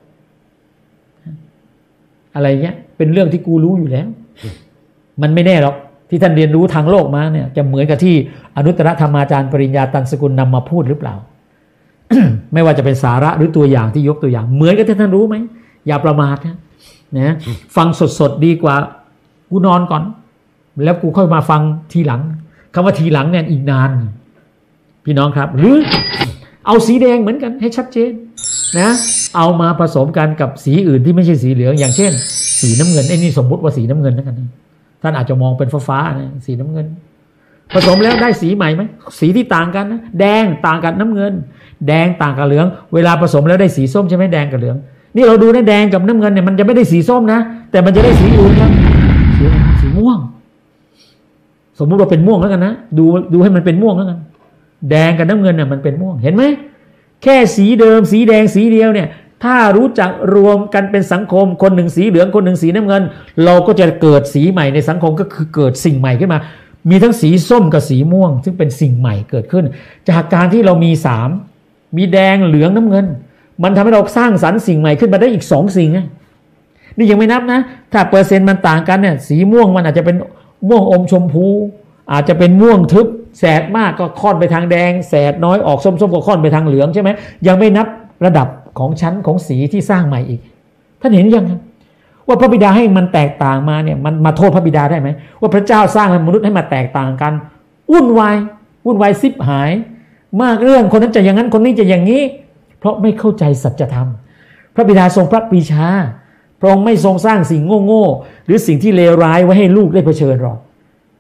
อะไรเงี้ยเป็นเรื่องที่กูรู้อยู่แล้วมันไม่แน่หรอกที่ท่านเรียนรู้ทางโลกมาเนี่ยจะเหมือนกับที่อนุตตรธรรมาจารย์ปริญญาตันสกุลนำมาพูดหรือเปล่า ไม่ว่าจะเป็นสาระหรือตัวอย่างที่ยกตัวอย่างเหมือนกับที่ท่านรู้ไหมอย่าประมาทนะนะฟังสดๆดีกว่ากูนอนก่อนแล้วกูค่อยมาฟังทีหลังคำว่าทีหลังเนี่ยอีกนานพี่น้องครับหรือเอาสีแดงเหมือนกันให้ชัดเจนนะเอามาผสมกันกับสีอื่นที่ไม่ใช่สีเหลืองอย่างเช่นสีน้ำเงินไอ้นี่สมมุติว่าสีน้ำเงินแล้วกันท่านอาจจะมองเป็นฟ้าๆนะสีน้ำเงินผสมแล้วได้สีใหม่ไหมสีที่ต่างกันนะแดงต่างกับน้ำเงินแดงต่างกับเหลืองเวลาผสมแล้วได้สีส้มใช่ไหมแดงกับเหลืองนี่เราดูนะแดงกับน้ำเงินเนี่ยมันจะไม่ได้สีส้มนะแต่มันจะได้สีอื่นครับสีสีม่วงสมมุติเราเป็นม่วงแล้วกันนะดูดูให้มันเป็นม่วงแล้วกันแดงกับน้ำเงินเนี่ยมันเป็นม่วงเห็นไหมแค่สีเดิมสีแดงสีเดียวเนี่ยถ้ารู้จักรวมกันเป็นสังคมคนหนึ่งสีเหลืองคนหนึ่งสีน้ำเงินเราก็จะเกิดสีใหม่ในสังคมก็คือเกิดสิ่งใหม่ขึ้นมามีทั้งสีส้มกับสีม่วงซึ่งเป็นสิ่งใหม่เกิดขึ้นจากการที่เรามีสามมีแดงเหลืองน้ำเงินมันทำให้เราสร้างสรรค์สิ่งใหม่ขึ้นมาได้อีกสองสิ่งไงนี่ยังไม่นับนะถ้าเปอร์เซ็นต์มันต่างกันเนี่ยสีม่วงมันอาจจะเป็นม่วงอมชมพูอาจจะเป็นม่วงทึบแสดมากก็ค่อนไปทางแดงแสดน้อยออกส้มๆก็ค่อนไปทางเหลืองใช่ไหมยังไม่นับระดับของชั้นของสีที่สร้างใหม่อีกท่านเห็นยังครับว่าพระบิดาให้มันแตกต่างมาเนี่ยมันมาโทษพระบิดาได้ไหมว่าพระเจ้าสร้างมนุษย์ให้มาแตกต่างกันวุ่นวายวุ่นวายซิบหายมากเรื่องคนนั้นจะอย่างนั้นคนนี้จะอย่างนี้เพราะไม่เข้าใจสัจธรรมพระบิดาทรงพระปรีชาพระองค์ไม่ทรงสร้างสิ่งโง่ๆหรือสิ่งที่เลวร้ายไว้ให้ลูกได้เผชิญหรอก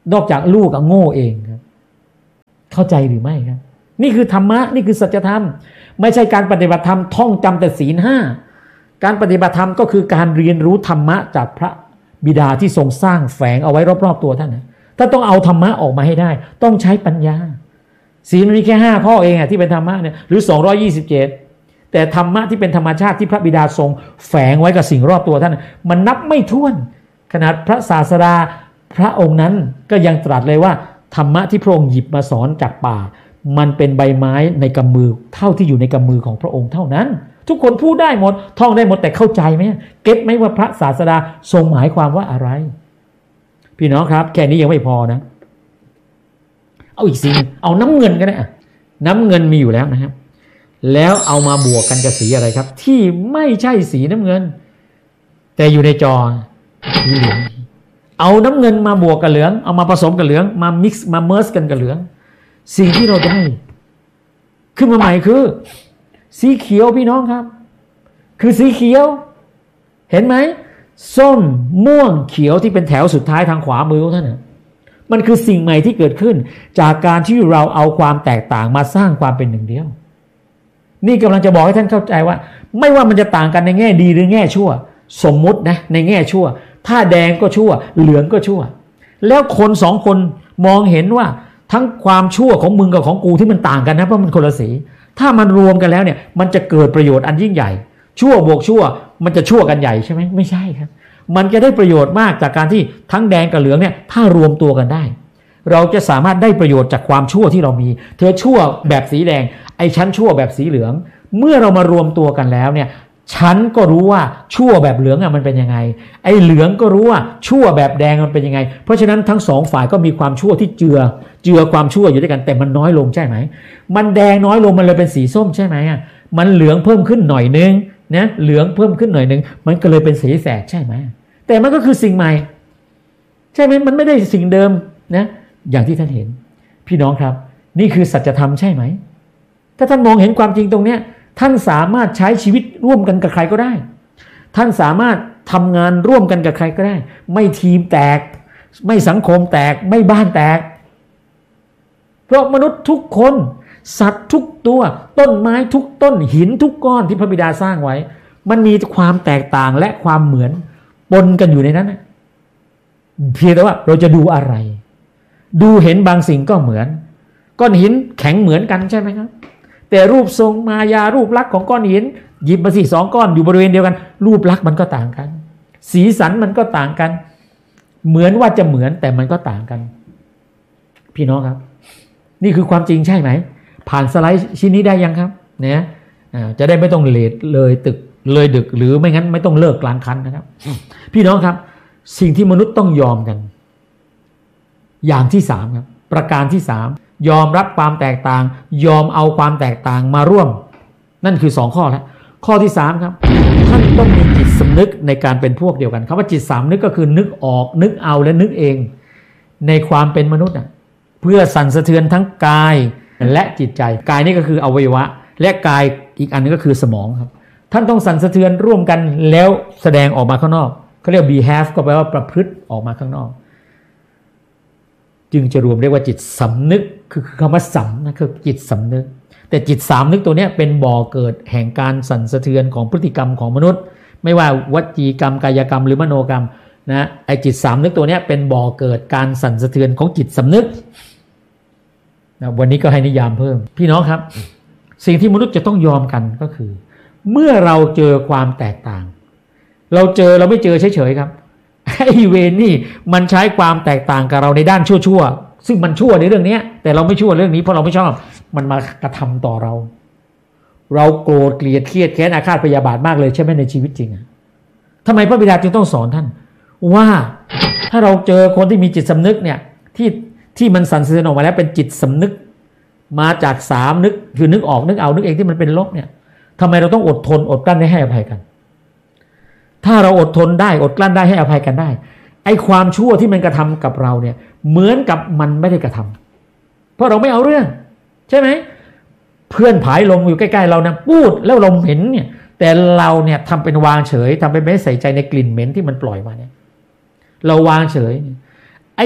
นอกจากลูกก็โง่เองครับเข้าใจหรือไม่ครับนี่คือธรรมะนี่คือสัจธรรมไม่ใช่การปฏิบัติธรรมท่องจำแต่ศีลห้าการปฏิบัติธรรมก็คือการเรียนรู้ธรรมะจากพระบิดาที่ทรงสร้างแฝงเอาไว้รอบๆตัวท่านนะถ้าต้องเอาธรรมะออกมาให้ได้ต้องใช้ปัญญาศีลมีแค่ห้าข้อเองอะที่เป็นธรรมะเนี่ยหรือสองร้อยยี่สิบเจ็ดแต่ธรรมะที่เป็นธรรมชาติที่พระบิดาทรงแฝงไว้กับสิ่งรอบตัวท่านมันนับไม่ถ้วนขนาดพระศาสดาพระองค์นั้นก็ยังตรัสเลยว่าธรรมะที่พระองค์หยิบมาสอนจากป่ามันเป็นใบไม้ในกำมือเท่าที่อยู่ในกำมือของพระองค์เท่านั้นทุกคนพูดได้หมดท่องได้หมดแต่เข้าใจไหมเก็ตไหมว่าพระศาสดาทรงหมายความว่าอะไรพี่น้องครับแค่นี้ยังไม่พอนะเอาอีกสิ่งเอาน้ำเงินก็ได้น้ำเงินมีอยู่แล้วนะครับแล้วเอามาบวกกันกับสีอะไรครับที่ไม่ใช่สีน้ำเงินแต่อยู่ในจอสีเหลืองเอาน้ำเงินมาบวกกับเหลืองเอามาผสมกับเหลืองมามิกซ์มาเมิร์สกันกับเหลืองสิ่งที่เราได้ขึ้นมาใหม่คือสีเขียวพี่น้องครับคือสีเขียวเห็นไหมส้มม่วงเขียวที่เป็นแถวสุดท้ายทางขวามือท่านน่ะมันคือสิ่งใหม่ที่เกิดขึ้นจากการที่เราเอาความแตกต่างมาสร้างความเป็นหนึ่งเดียวนี่กำลังจะบอกให้ท่านเข้าใจว่าไม่ว่ามันจะต่างกันในแง่ดีหรือแง่ชั่วสมมุตินะในแง่ชั่วถ้าแดงก็ชั่วเหลืองก็ชั่วแล้วคนสองคนมองเห็นว่าทั้งความชั่วของมึงกับของกูที่มันต่างกันนะเพราะมันคนละสีถ้ามันรวมกันแล้วเนี่ยมันจะเกิดประโยชน์อันยิ่งใหญ่ชั่วบวกชั่วมันจะชั่วกันใหญ่ใช่ไหมไม่ใช่ครับมันจะได้ประโยชน์มากจากการที่ทั้งแดงกับเหลืองเนี่ยถ้ารวมตัวกันได้เราจะสามารถได้ประโยชน์จากความชั่วที่เรามีเธอชั่วแบบสีแดงไอ้ฉันชั่วแบบสีเหลืองเมื่อเรามารวมตัวกันแล้วเนี่ยฉันก็รู้ว่าชั่วแบบเหลืองอ่ะมันเป็นยังไงไอ้เหลืองก็รู้ว่าชั่วแบบแดงมันเป็นยังไงเพราะฉะนั้นทั้งสองฝ่ายก็มีความชั่วที่เจือเจือความชั่วอยู่ด้วยกันแต่มันน้อยลงใช่ไหมมันแดงน้อยลงมันเลยเป็นสีส้มใช่ไหมอ่ะมันเหลืองเพิ่มขึ้นหน่อยนึงนะเหลืองเพิ่มขึ้นหน่อยนึงมันก็เลยเป็นสีแสดใช่ไหมแต่มันก็คือสิ่งใหม่ใช่ไหมมันไม่ได้สิ่งเดิมนะอย่างที่ท่านเห็นพี่น้องครับนี่คือสัจธรรมใช่ไหมถ้าท่านมองเห็นความจริงตรงเนี้ยท่านสามารถใช้ชีวิตร่วมกันกับใครก็ได้ท่านสามารถทำงานร่วมกันกับใครก็ได้ไม่ทีมแตกไม่สังคมแตกไม่บ้านแตกเพราะมนุษย์ทุกคนสัตว์ทุกตัวต้นไม้ทุกต้นหินทุกก้อนที่พระบิดาสร้างไว้มันมีความแตกต่างและความเหมือนปนกันอยู่ในนั้นเพียงแต่ว่าเราจะดูอะไรดูเห็นบางสิ่งก็เหมือนก้อนหินแข็งเหมือนกันใช่ไหมครับแต่รูปทรงมายารูปลักษณ์ของก้อนหินหยิบมาสิสองก้อนอยู่บริเวณเดียวกันรูปลักษณ์มันก็ต่างกันสีสันมันก็ต่างกันเหมือนว่าจะเหมือนแต่มันก็ต่างกันพี่น้องครับนี่คือความจริงใช่ไหมผ่านสไลด์ชิ้นนี้ได้ยังครับเนี่ยจะได้ไม่ต้องเลทเลยตึกเลยดึกหรือไม่งั้นไม่ต้องเลิกกลางคันนะครับพี่น้องครับสิ่งที่มนุษย์ต้องยอมกันอย่างที่สามครับประการที่สามยอมรับความแตกต่างยอมเอาความแตกต่างมาร่วมนั่นคือสองข้อแล้วข้อที่สามครับท่านต้องมีจิตสำนึกในการเป็นพวกเดียวกันคำว่าจิตสำนึกก็คือนึกออกนึกเอาและนึกเองในความเป็นมนุษย์น่ะเพื่อสั่นสะเทือนทั้งกายและจิตใจกายนี่ก็คืออวัยวะและกายอีกอันนึงก็คือสมองครับท่านต้องสั่นสะเทือนร่วมกันแล้วแสดงออกมาข้างนอกเขาเรียก behave ก็แปลว่าประพฤติออกมาข้างนอกจึงจะรวมเรียกว่าจิตสำนึกคือคำว่าสำนะคือจิตสำนึกแต่จิตสำนึกตัวนี้เป็นบ่อเกิดแห่งการสั่นสะเทือนของพฤติกรรมของมนุษย์ไม่ว่าวจีกรรมกายกรรมหรือมโนกรรมนะไอจิตสำนึกตัวนี้เป็นบ่อเกิดการสั่นสะเทือนของจิตสำนึกนะวันนี้ก็ให้นิยามเพิ่มพี่น้องครับสิ่งที่มนุษย์จะต้องยอมกันก็คือเมื่อเราเจอความแตกต่างเราเจอเราไม่เจอเฉยๆครับไอ้เวรนี่มันใช้ความแตกต่างกับเราในด้านชั่วๆซึ่งมันชั่วในเรื่องนี้แต่เราไม่ชั่วเรื่องนี้เพราะเราไม่ชอบมันมากระทำต่อเราเราโกรธเกลียดเครียดแค้นอาฆาตพยาบาทมากเลยใช่ไหมในชีวิตจริงอ่ะทำไมพระบิดาจึงต้องสอนท่านว่าถ้าเราเจอคนที่มีจิตสำนึกเนี่ยที่ที่มันสั่นสะเทือนออกมาแล้วเป็นจิตสำนึกมาจากสามนึกคือนึกออกนึกเอานึกเองที่มันเป็นลบเนี่ยทำไมเราต้องอดทนอดกลั้นให้อภัยกันถ้าเราอดทนได้อดกลั้นได้ให้อภัยกันได้ไอ้ความชั่วที่มันกระทำกับเราเนี่ยเหมือนกับมันไม่ได้กระทำเพราะเราไม่เอาเรื่องใช่ไหมเพื่อนผายลงอยู่ใกล้ๆเรานะพูดแล้วเราเห็นเนี่ยแต่เราเนี่ยทำเป็นวางเฉยทำเป็นไม่ใส่ใจในกลิ่นเหม็นที่มันปล่อยมาเนี่ยเราวางเฉยไอ้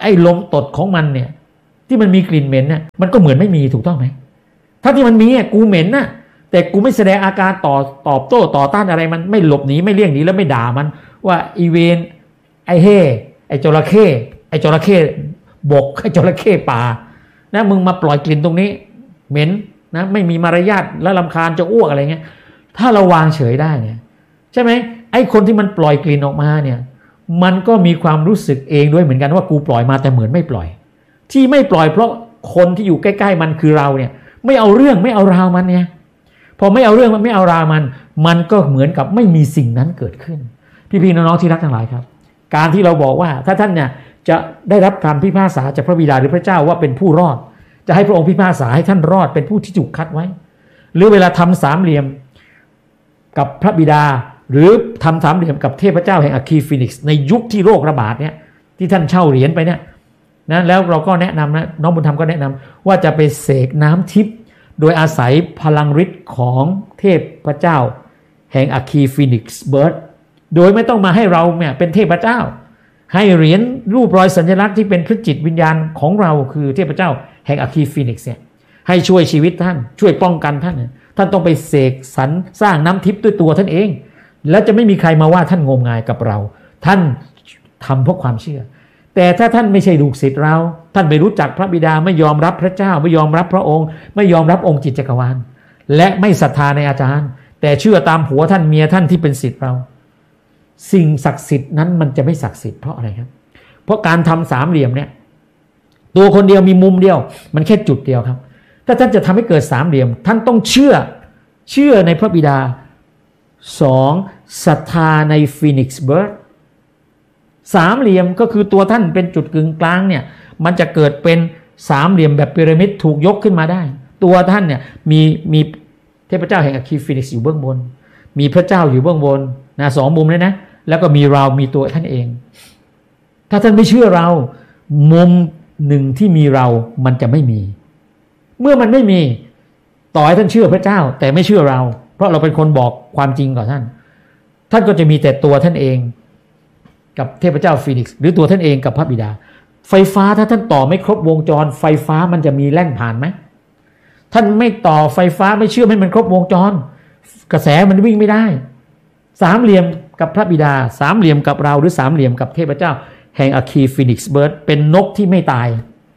ไอ้ลมตดของมันเนี่ยที่มันมีกลิ่นเหม็นเนี่ยมันก็เหมือนไม่มีถูกต้องไหมถ้าที่มันมีอ่ะกูเหม็นน่ะแต่กูไม่แสดงอาการต่อตอบโต้ต่อต้านอะไรมันไม่หลบหนีไม่เลี่ยงหนีแล้วไม่ด่ามันว่าอีเวนไอ้เฮ่ไอ้จระเข้ไอ้จระเข้บกไอ้จระเข้ป่านะมึงมาปล่อยกลิ่นตรงนี้เหม็นนะไม่มีมารยาทแล้วรำคาญจะอ้วกอะไรเงี้ยถ้าเราวางเฉยได้เนี่ยใช่ไหมไอ้คนที่มันปล่อยกลิ่นออกมาเนี่ยมันก็มีความรู้สึกเองด้วยเหมือนกันว่ากูปล่อยมาแต่เหมือนไม่ปล่อยที่ไม่ปล่อยเพราะคนที่อยู่ใกล้ๆมันคือเราเนี่ยไม่เอาเรื่องไม่เอาราวมันเนี่ยพอไม่เอาเรื่องมันไม่เอาราวมันมันก็เหมือนกับไม่มีสิ่งนั้นเกิดขึ้นพี่ๆน้องๆที่รักทั้งหลายครับการที่เราบอกว่าถ้าท่านเนี่ยจะได้รับคำพิพากษาจากพระบิดาหรือพระเจ้าว่าเป็นผู้รอดจะให้พระองค์พิพากษาให้ท่านรอดเป็นผู้ที่ถูกคัดไว้หรือเวลาทำสามเหลี่ยมกับพระบิดาหรือทำสามเหลี่ยมกับเทพเจ้าแห่งอะคีฟีนิกซ์ในยุคที่โรคระบาดเนี่ยที่ท่านเช่าเหรียญไปเนี่ยนะแล้วเราก็แนะนำนะน้องบุญธรรมก็แนะนำว่าจะไปเสกน้ำทิพย์โดยอาศัยพลังฤทธิ์ของเทพเจ้าแห่งอะคีฟีนิกซ์เบิร์ดโดยไม่ต้องมาให้เราเนี่ยเป็นเทพเจ้าให้เหรียญรูปรอยสัญลักษณ์ที่เป็นพระจิตวิญญาณของเราคือเทพเจ้าแห่งอะคีฟีนิกซ์เนี่ยให้ช่วยชีวิตท่านช่วยป้องกันท่านท่านต้องไปเสกสรรสร้างน้ำทิพย์ด้วยตัวท่านเองแล้วจะไม่มีใครมาว่าท่านงมงายกับเราท่านทำเพราะความเชื่อแต่ถ้าท่านไม่ใช่ลูกศิษย์เราท่านไม่รู้จักพระบิดาไม่ยอมรับพระเจ้าไม่ยอมรับพระองค์ไม่ยอมรับองค์จิตจักรวาลและไม่ศรัทธาในอาจารย์แต่เชื่อตามผัวท่านเมียท่านที่เป็นศิษย์เราสิ่งศักดิ์สิทธิ์นั้นมันจะไม่ศักดิ์สิทธิ์เพราะอะไรครับเพราะการทำสามเหลี่ยมเนี่ยตัวคนเดียวมีมุมเดียวมันแค่จุดเดียวครับถ้าท่านจะทำให้เกิดสามเหลี่ยมท่านต้องเชื่อเชื่อในพระบิดาสองศรัทธาในฟีนิกซ์เบิร์ดสามเหลี่ยมก็คือตัวท่านเป็นจุดกึ่งกลางเนี่ยมันจะเกิดเป็นสามเหลี่ยมแบบพีระมิดถูกยกขึ้นมาได้ตัวท่านเนี่ยมีมีเทพเจ้าแห่งอะคีฟีนิกซ์อยู่เบื้องบนมีพระเจ้าอยู่เบื้องบนนะสองมุมเลยนะแล้วก็มีเรามีตัวท่านเองถ้าท่านไม่เชื่อเรามุมหนึ่งที่มีเรามันจะไม่มีเมื่อมันไม่มีต่อให้ท่านเชื่อพระเจ้าแต่ไม่เชื่อเราเพราะเราเป็นคนบอกความจริงกับท่านท่านก็จะมีแต่ตัวท่านเองกับเทพเจ้าฟีนิกซ์หรือตัวท่านเองกับพระบิดาไฟฟ้าถ้าท่านต่อไม่ครบวงจรไฟฟ้ามันจะมีแล่นผ่านไหมท่านไม่ต่อไฟฟ้าไม่เชื่อให้มันครบวงจรกระแสมันวิ่งไม่ได้สามเหลี่ยมกับพระบิดาสามเหลี่ยมกับเราหรือสามเหลี่ยมกับเทพเจ้าแห่งอะคีฟีนิกซ์เบิร์ดเป็นนกที่ไม่ตาย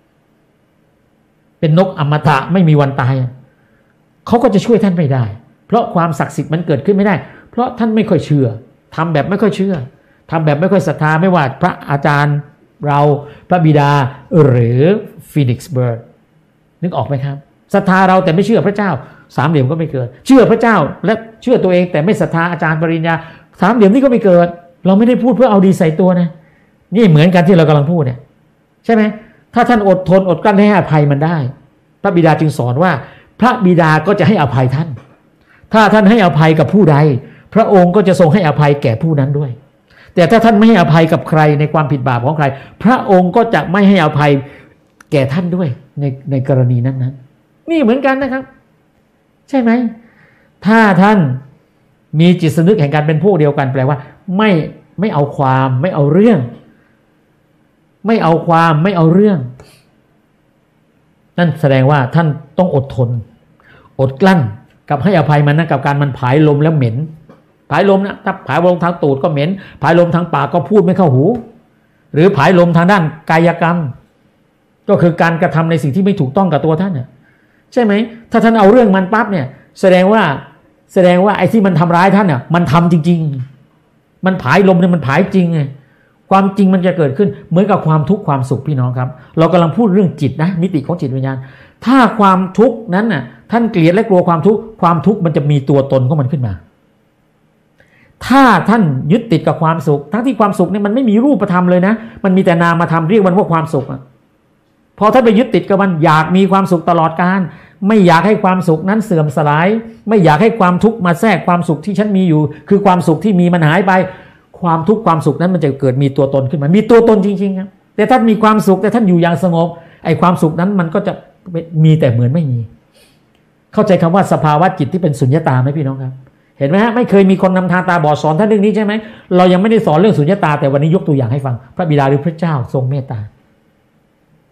เป็นนกอมตะไม่มีวันตายเขาก็จะช่วยท่านไม่ได้เพราะความศักดิ์สิทธิ์มันเกิดขึ้นไม่ได้เพราะท่านไม่ค่อยเชื่อทำแบบไม่ค่อยเชื่อทำแบบไม่ค่อยศรัทธาไม่ว่าพระอาจารย์เราพระบิดาหรือฟีนิกซ์เบิร์ดนึกออกไหมครับศรัทธาเราแต่ไม่เชื่อพระเจ้าสามเหลี่ยมก็ไม่เกิดเชื่อพระเจ้าและเชื่อตัวเองแต่ไม่ศรัทธาอาจารย์ปริญญาสามเหลี่ยมนี่ก็ไม่เกิดเราไม่ได้พูดเพื่อเอาดีใส่ตัวนะนี่เหมือนกันที่เรากำลังพูดเนี่ยใช่ไหมถ้าท่านอดทนอดกลั้นให้อภัยมันได้พระบิดาจึงสอนว่าพระบิดาก็จะให้อภัยท่านถ้าท่านให้อภัยกับผู้ใดพระองค์ก็จะทรงให้อภัยแก่ผู้นั้นด้วยแต่ถ้าท่านไม่ให้อภัยกับใครในความผิดบาปของใครพระองค์ก็จะไม่ให้อภัยแก่ท่านด้วยในในกรณีนั้นนั้นนี่เหมือนกันนะครับใช่ไหมถ้าท่านมีจิตสำนึกแห่งการเป็นพวกเดียวกันแปลว่าไม่ไม่เอาความไม่เอาเรื่องไม่เอาความไม่เอาเรื่องนั่นแสดงว่าท่านต้องอดทนอดกลั้นกับให้อภัยมันนะกับการมันผายลมแล้วเหม็นผายลมนะถ้าผายลมทางตูดก็เหม็นผายลมทางปากก็พูดไม่เข้าหูหรือผายลมทางด้านกายกรรมก็คือการกระทำในสิ่งที่ไม่ถูกต้องกับตัวท่านเนี่ยใช่ไหมถ้าท่านเอาเรื่องมันปั๊บเนี่ยแสดงว่าแสดงว่าไอ้ที่มันทำร้ายท่านเนี่ยมันทำจริงๆมันผายลมเนี่ยมันผายจริงไงความจริงมันจะเกิดขึ้นเหมือนกับความทุกข์ความสุขพี่น้องครับเรากำลังพูดเรื่องจิตนะมิติของจิตวิญญาณถ้าความทุกข์นั้นน่ะท่านเกลียดและกลัวความทุกข์ความทุกข์มันจะมีตัวตนของมันขึ้นมาถ้าท่านยึดติดกับความสุขทั้งที่ความสุขเนี่ยมันไม่มีรูปธรรมเลยนะมันมีแต่นามธรรมเรียกมันว่าความสุขอ่ะพอท่านไปยึดติดกับมันอยากมีความสุขตลอดกาลไม่อยากให้ความสุขนั้นเสื่อมสลายไม่อยากให้ความทุกข์มาแทรกความสุขที่ฉันมีอยู่คือความสุขที่มีมันหายไปความทุกข์ความสุขนั้นมันจะเกิดมีตัวตนขึ้นมามีตัวตนจริงๆครับแต่ท่านมีความสุขแต่ท่านอยู่อย่างสงบไอ้ความสุขนั้นมันก็จะมีแต่เหมือนไม่มีเข้าใจคำว่าสภาวะจิตที่เป็นสุญญตาไหมพี่น้องครับเห็นไหมฮะไม่เคยมีคนนำทางตาบอดสอนท่านเรื่องนี้ใช่ไหมเรายังไม่ได้สอนเรื่องสุญญตาแต่วันนี้ยกตัวอย่างให้ฟังพระบิดาหรือพระเจ้าทรงเมตตา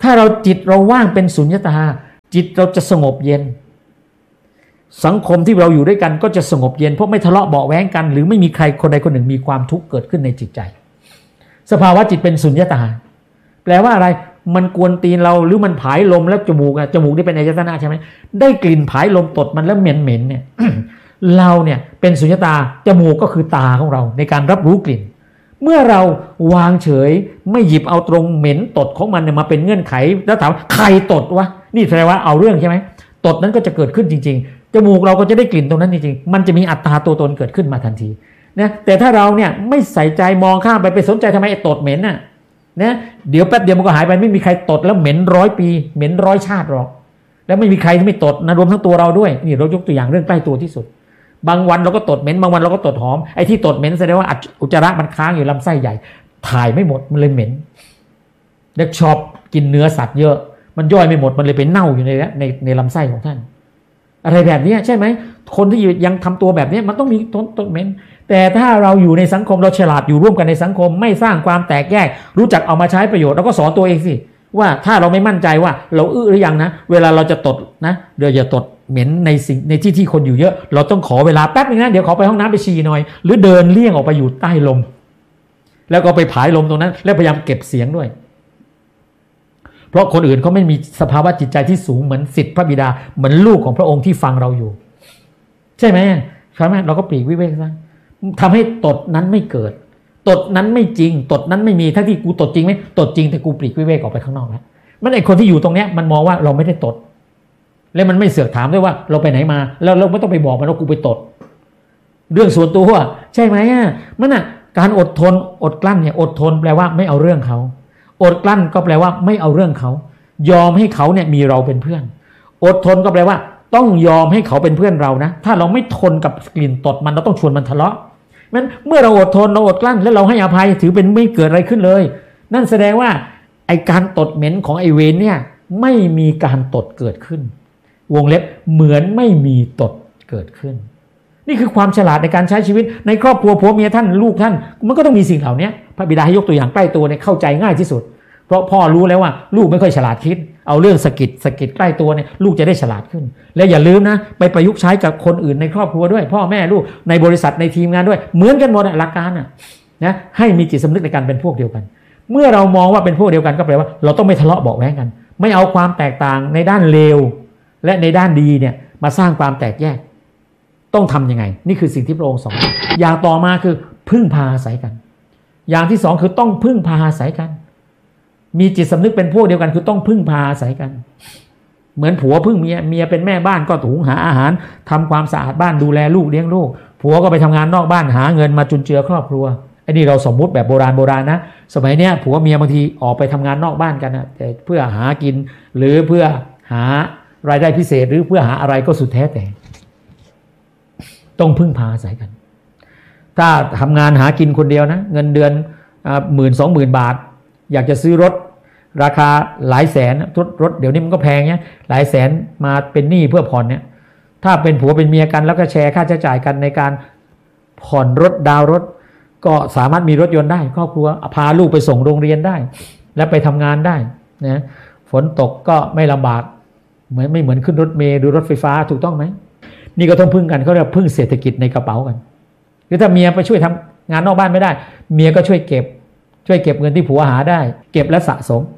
ถ้าเราจิตเราว่างเป็นสุญญตาจิตเราจะสงบเย็นสังคมที่เราอยู่ด้วยกันก็จะสงบเย็นเพราะไม่ทะเลาะเบาะแว้งกันหรือไม่มีใครคนใดคนหนึ่งมีความทุกข์เกิดขึ้นในจิตใจสภาวะจิตเป็นสุญญตาแปลว่าอะไรมันกวนตีนเราหรือมันผายลมแล้วจมูกอะจมูกนี่เป็นอายตนะใช่ไหมได้กลิ่นผายลมตดมันแล้วเหม็นเหม็นเนี่ย เราเนี่ยเป็นสุญญตาจมูกก็คือตาของเราในการรับรู้กลิ่นเมื่อเราวางเฉยไม่หยิบเอาตรงเหม็นตดของมันเนี่ยมาเป็นเงื่อนไขแล้วถามใครตดวะนี่แสดงว่าเอาเรื่องใช่ไหมตดนั้นก็จะเกิดขึ้นจริงๆจมูกเราก็จะได้กลิ่นตรงนั้นจริงๆมันจะมีอัตตาตัวตนเกิดขึ้นมาทันทีนะแต่ถ้าเราเนี่ยไม่ใส่ใจมองข้ามไปไปสนใจทำไมไอ้ตดเหม็นน่ะนะเดี๋ยวแป๊บเดียวมันก็หายไปไม่มีใครตดแล้วเหม็นร้อยปีเหม็นร้อยชาติหรอกแล้วไม่มีใครที่ไม่ตดนะรวมทั้งตัวเราด้วยนี่เรายกตัวอย่างเรื่องใกล้ตัวที่สุดบางวันเราก็ตดเหม็นบางวันเราก็ตดหอมไอ้ที่ตดเหม็นแสดงว่าอุจจาระมันค้างอยู่ลำไส้ใหญ่ถ่ายไม่หมดมันเลยเหม็นเด็กชอบกินเนื้อสัตว์เยอะมันย่อยไม่หมดมันเลยไปเน่าอยู่ในในในลำไส้ของท่านอะไรแบบนี้ใช่ไหมคนที่ยังทำตัวแบบนี้มันต้องมีตดตดเหม็นแต่ถ้าเราอยู่ในสังคมเราฉลาดอยู่ร่วมกันในสังคมไม่สร้างความแตกแยกรู้จักเอามาใช้ประโยชน์เราก็สอนตัวเองสิว่าถ้าเราไม่มั่นใจว่าเราอื้อหรือยังนะเวลาเราจะตดนะเดี๋ยวอย่าตดเหม็นในสิ่งในที่ที่คนอยู่เยอะเราต้องขอเวลาแป๊บนึงนะเดี๋ยวขอไปห้องน้ำไปฉี่หน่อยหรือเดินเลี่ยงออกไปอยู่ใต้ลมแล้วก็ไปผายลมตรงนั้นแล้วพยายามเก็บเสียงด้วยเพราะคนอื่นเขาไม่มีสภาวะจิตใจที่สูงเหมือนศิษย์พระบิดาเหมือนลูกของพระองค์ที่ฟังเราอยู่ใช่ไหมใช่ไหมเราก็ปลีกวิเวกซะทำให้ตดนั้นไม่เกิดตดนั้นไม่จริงตดนั้นไม่มีทั้งที่กูตดจริงไหมตดจริงแต่กูปลีกวิเวกออกไปข้างนอกแล้วมันไอคนที่อยู่ตรงเนี้ยมันมองว่าเราไม่ได้ตดแล้วมันไม่เสือกถามด้วยว่าเราไปไหนมาแล้วเราไม่ต้องไปบอกมันว่ากูไปตดเรื่องส่วนตัวใช่ไหมอ่ะมันอ่ะการอดทนอดกลั้นเนี่ยอดทนแปลว่าไม่เอาเรื่องเขาอดกลั้นก็แปลว่าไม่เอาเรื่องเขายอมให้เขาเนี่ยมีเราเป็นเพื่อนอดทนก็แปลว่าต้องยอมให้เขาเป็นเพื่อนเรานะถ้าเราไม่ทนกับกลิ่นตดมันเราต้องชวนมันทะเลาะงั้นเมื่อเราอดทนเราอดกลั้นแล้วเราให้อภัยถือเป็นไม่เกิดอะไรขึ้นเลยนั่นแสดงว่าไอการตดเหม็นของไอเวรเนี่ยไม่มีการตดเกิดขึ้นวงเล็บเหมือนไม่มีตดเกิดขึ้นนี่คือความฉลาดในการใช้ชีวิตในครอบครัวผัวเมียท่านลูกท่านมันก็ต้องมีสิ่งเหล่านี้พระบิดาให้ยกตัวอย่างใกล้ตัวเนี่ยเข้าใจง่ายที่สุดเพราะพ่อรู้แล้วว่าลูกไม่ค่อยฉลาดคิดเอาเรื่องสกิดสกิดใกล้ตัวเนี่ยลูกจะได้ฉลาดขึ้นและอย่าลืมนะไปประยุกต์ใช้กับคนอื่นในครอบครัวด้วยพ่อแม่ลูกในบริษัทในทีมงานด้วยเหมือนกันหมดหลักการน่ะนะให้มีจิตสำนึกในการเป็นพวกเดียวกันเมื่อเรามองว่าเป็นพวกเดียวกันก็แปลว่าเราต้องไม่ทะเลาะเบาะแว้งกันไม่เอาความแตกต่างในด้านเลวและในด้านดีเนี่ยมาสร้างความแตกแยกต้องทำยังไงนี่คือสิ่งที่พระองค์สอนอย่างต่อมาคือพึ่งพาอาศัยกันอย่างที่สองคือต้องพึ่งพาอาศัยกันมีจิตสำนึกเป็นพวกเดียวกันคือต้องพึ่งพาอาศัยกันเหมือนผัวพึ่งเมียเมียเป็นแม่บ้านก็หุงหาอาหารทำความสะอาดบ้านดูแลลูกเลี้ยงลูกผัวก็ไปทำงานนอกบ้านหาเงินมาจุนเจือครอบครัวไอ้นี่เราสมมุติแบบโบราณโบราณนะสมัยเนี้ยผัวเมียบางทีออกไปทำงานนอกบ้านกันนะแต่เพื่อหากินหรือเพื่อหารายได้พิเศษหรือเพื่อหาอะไรก็สุดแท้แต่ต้องพึ่งพาอาศัยกันถ้าทำงานหากินคนเดียวนะเงินเดือนหมื่นสองหมื่นบาทอยากจะซื้อรถราคาหลายแสนรถรถเดี๋ยวนี้มันก็แพงเนี่ยหลายแสนมาเป็นหนี้เพื่อผ่อนเนี่ยถ้าเป็นผัวเป็นเมียกันแล้วก็แชร์ค่าใช้จ่ายกันในการผ่อนรถดาวรถก็สามารถมีรถยนต์ได้ครอบครัวพาลูกไปส่งโรงเรียนได้และไปทำงานได้นะฝนตกก็ไม่ลำบากเหมือนไม่เหมือนขึ้นรถเมล์หรือรถไฟฟ้าถูกต้องไหมนี่ก็ต้องพึ่งกันเขาเรียกพึ่งเศรษฐกิจในกระเป๋ากันหรือถ้าเมียไปช่วยทำงานนอกบ้านไม่ได้เมียก็ช่วยเก็บช่วยเก็บเงินที่ผัวหาได้เก็บและสะสม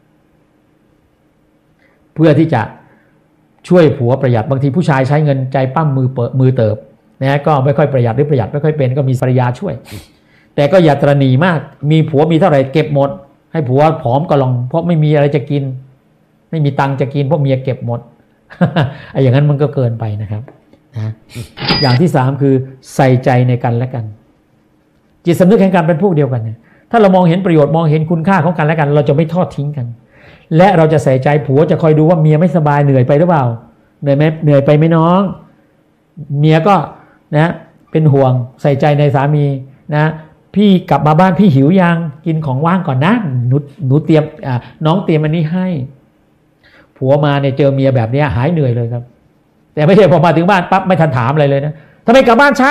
เพื่อที่จะช่วยผัวประหยัดบางทีผู้ชายใช้เงินใจปั้มมือเปิดมือเติบนะก็ไม่ค่อยประหยัดหรือประหยัดไม่ค่อยเป็นก็มีภรรยาช่วยแต่ก็อย่าตระหนี่มากมีผัวมีเท่าไหร่เก็บหมดให้ผัวผอมก็ลองเพราะไม่มีอะไรจะกินไม่มีตังค์จะกินเพราะเมียเก็บหมด ไอ้อย่างนั้นมันก็เกินไปนะครับนะอย่างที่สามคือใส่ใจในกันและกันจิตสำนึกแห่งการเป็นพวกเดียวกันเนี่ยถ้าเรามองเห็นประโยชน์มองเห็นคุณค่าของกันและกันเราจะไม่ทอดทิ้งกันและเราจะใส่ใจผัวจะคอยดูว่าเมียไม่สบายเหนื่อยไปหรือเปล่าเหนื่อยไหมเหนื่อยไปไหมน้องเมียก็นะเป็นห่วงใส่ใจในสามีนะพี่กลับมาบ้านพี่หิวยังกินของว่างก่อนนะหนูหนูเตรียมอ่าน้องเตรียมอันนี้ให้ผัวมาเนี่ยเจอเมียแบบนี้หายเหนื่อยเลยครับแต่ไม่ใช่พอมาถึงบ้านปั๊บไม่ทันถามอะไรเลยนะทำไมกลับบ้านช้า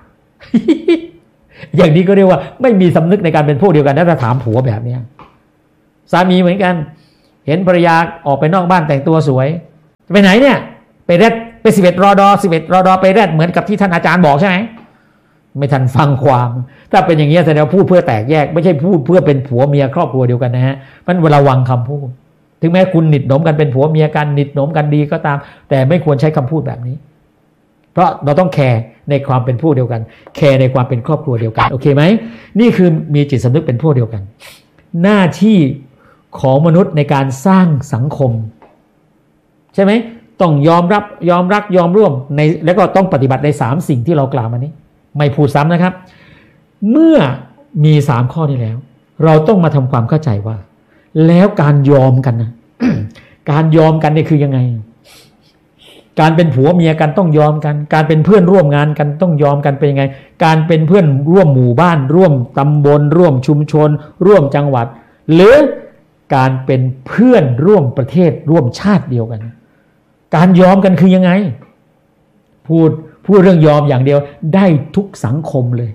อย่างนี้ก็เรียกว่าไม่มีสำนึกในการเป็นพวกเดียวกันถ้าถามผัวแบบนี้สามีเหมือนกันเห็นภรรยาออกไปนอกบ้านแต่งตัวสวยไปไหนเนี่ยไปแรดไปสิบเอ็ดรอดอสิบเอ็ดรอดอไปแรดเหมือนกับที่ท่านอาจารย์บอกใช่ไหมไม่ทันฟังความถ้าเป็นอย่างนี้แสดงว่าพูดเพื่อแตกแยกไม่ใช่พูดเพื่อเป็นผัวเมียครอบครัวเดียวกันนะฮะมันระวังคำพูดถึงแม้คุณหนิดหนมกันเป็นผัวเมียกันหนิดหนมกันดีก็ตามแต่ไม่ควรใช้คำพูดแบบนี้เพราะเราต้องแคร์ในความเป็นพวกเดียวกันแคร์ในความเป็นครอบครัวเดียวกันโอเคไหมนี่คือมีจิตสำนึกเป็นพวกเดียวกันหน้าที่ของมนุษย์ในการสร้างสังคมใช่ไหมต้องยอมรับยอมรักยอมร่วมในแล้วก็ต้องปฏิบัติในสามสิ่งที่เรากล่าวมานี้ไม่พูดซ้ำนะครับเมื่อมีสามข้อนี้แล้วเราต้องมาทำความเข้าใจว่าแล้วการยอมกันนะ การยอมกันนี่คือยังไงการเป็นผัวเมียกันต้องยอมกันการเป็นเพื่อนร่วมงานกันต้องยอมกันเป็นยังไงการเป็นเพื่อนร่วมหมู่บ้านร่วมตำบลร่วมชุมชนร่วมจังหวัดหรือการเป็นเพื่อนร่วมประเทศร่วมชาติเดียวกันการยอมกันคือยังไงพูดพูดเรื่องยอมอย่างเดียวได้ทุกสังคมเลย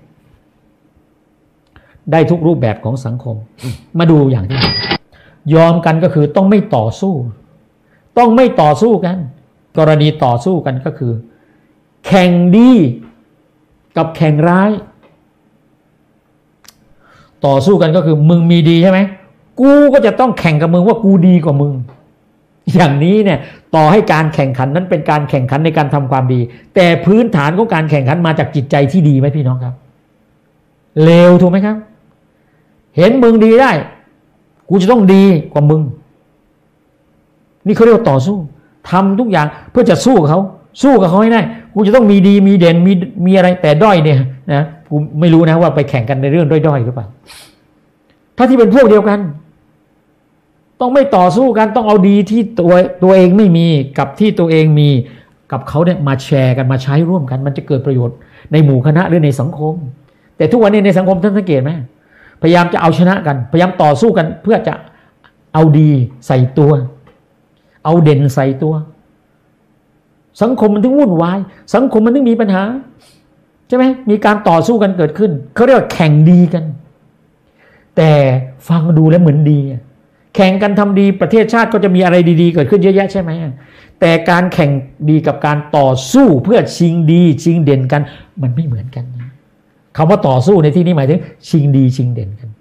ได้ทุกรูปแบบของสังคมมาดูอย่างที่ยอมกันก็คือต้องไม่ต่อสู้ต้องไม่ต่อสู้กันกรณีต่อสู้กันก็คือแข่งดีกับแข่งร้ายต่อสู้กันก็คือมึงมีดีใช่ไหมกูก็จะต้องแข่งกับมึงว่ากูดีกว่ามึงอย่างนี้เนี่ยต่อให้การแข่งขันนั้นเป็นการแข่งขันในการทำความดีแต่พื้นฐานของการแข่งขันมาจากจิตใจที่ดีไหมพี่น้องครับเลวถูกไหมครับเห็นมึงดีได้กูจะต้องดีกว่ามึงนี่เขาเรียกว่าต่อสู้ทำทุกอย่างเพื่อจะสู้กับเขาสู้กับเขาให้ได้กูจะต้องมีดีมีเด่นมีมีอะไรแต่ด้อยเนี่ยนะกูไม่รู้นะว่าไปแข่งกันในเรื่องด้อยๆหรือเปล่าถ้าที่เป็นพวกเดียวกันต้องไม่ต่อสู้กันต้องเอาดีที่ตัวตัวเองไม่มีกับที่ตัวเองมีกับเขาเนี่ยมาแชร์กันมาใช้ร่วมกันมันจะเกิดประโยชน์ในหมู่คณะหรือในสังคมแต่ทุกวันนี้ในสังคมท่านสังเกตไหมพยายามจะเอาชนะกันพยายามต่อสู้กันเพื่อจะเอาดีใส่ตัวเอาเด่นใส่ตัวสังคมมันถึงวุ่นวายสังคมมันถึงมีปัญหาใช่ไหมมีการต่อสู้กันเกิดขึ้นเขาเรียกว่าแข่งดีกันแต่ฟังดูแล้วเหมือนดีแข่งกันทำดีประเทศชาติก็จะมีอะไรดีๆเกิดขึ้นเยอะแยะใช่ไหมแต่การแข่งดีกับการต่อสู้เพื่อชิงดีชิงเด่นกันมันไม่เหมือนกันนะคำว่าต่อสู้ในที่นี้หมายถึงชิงดีชิงเด่นกัน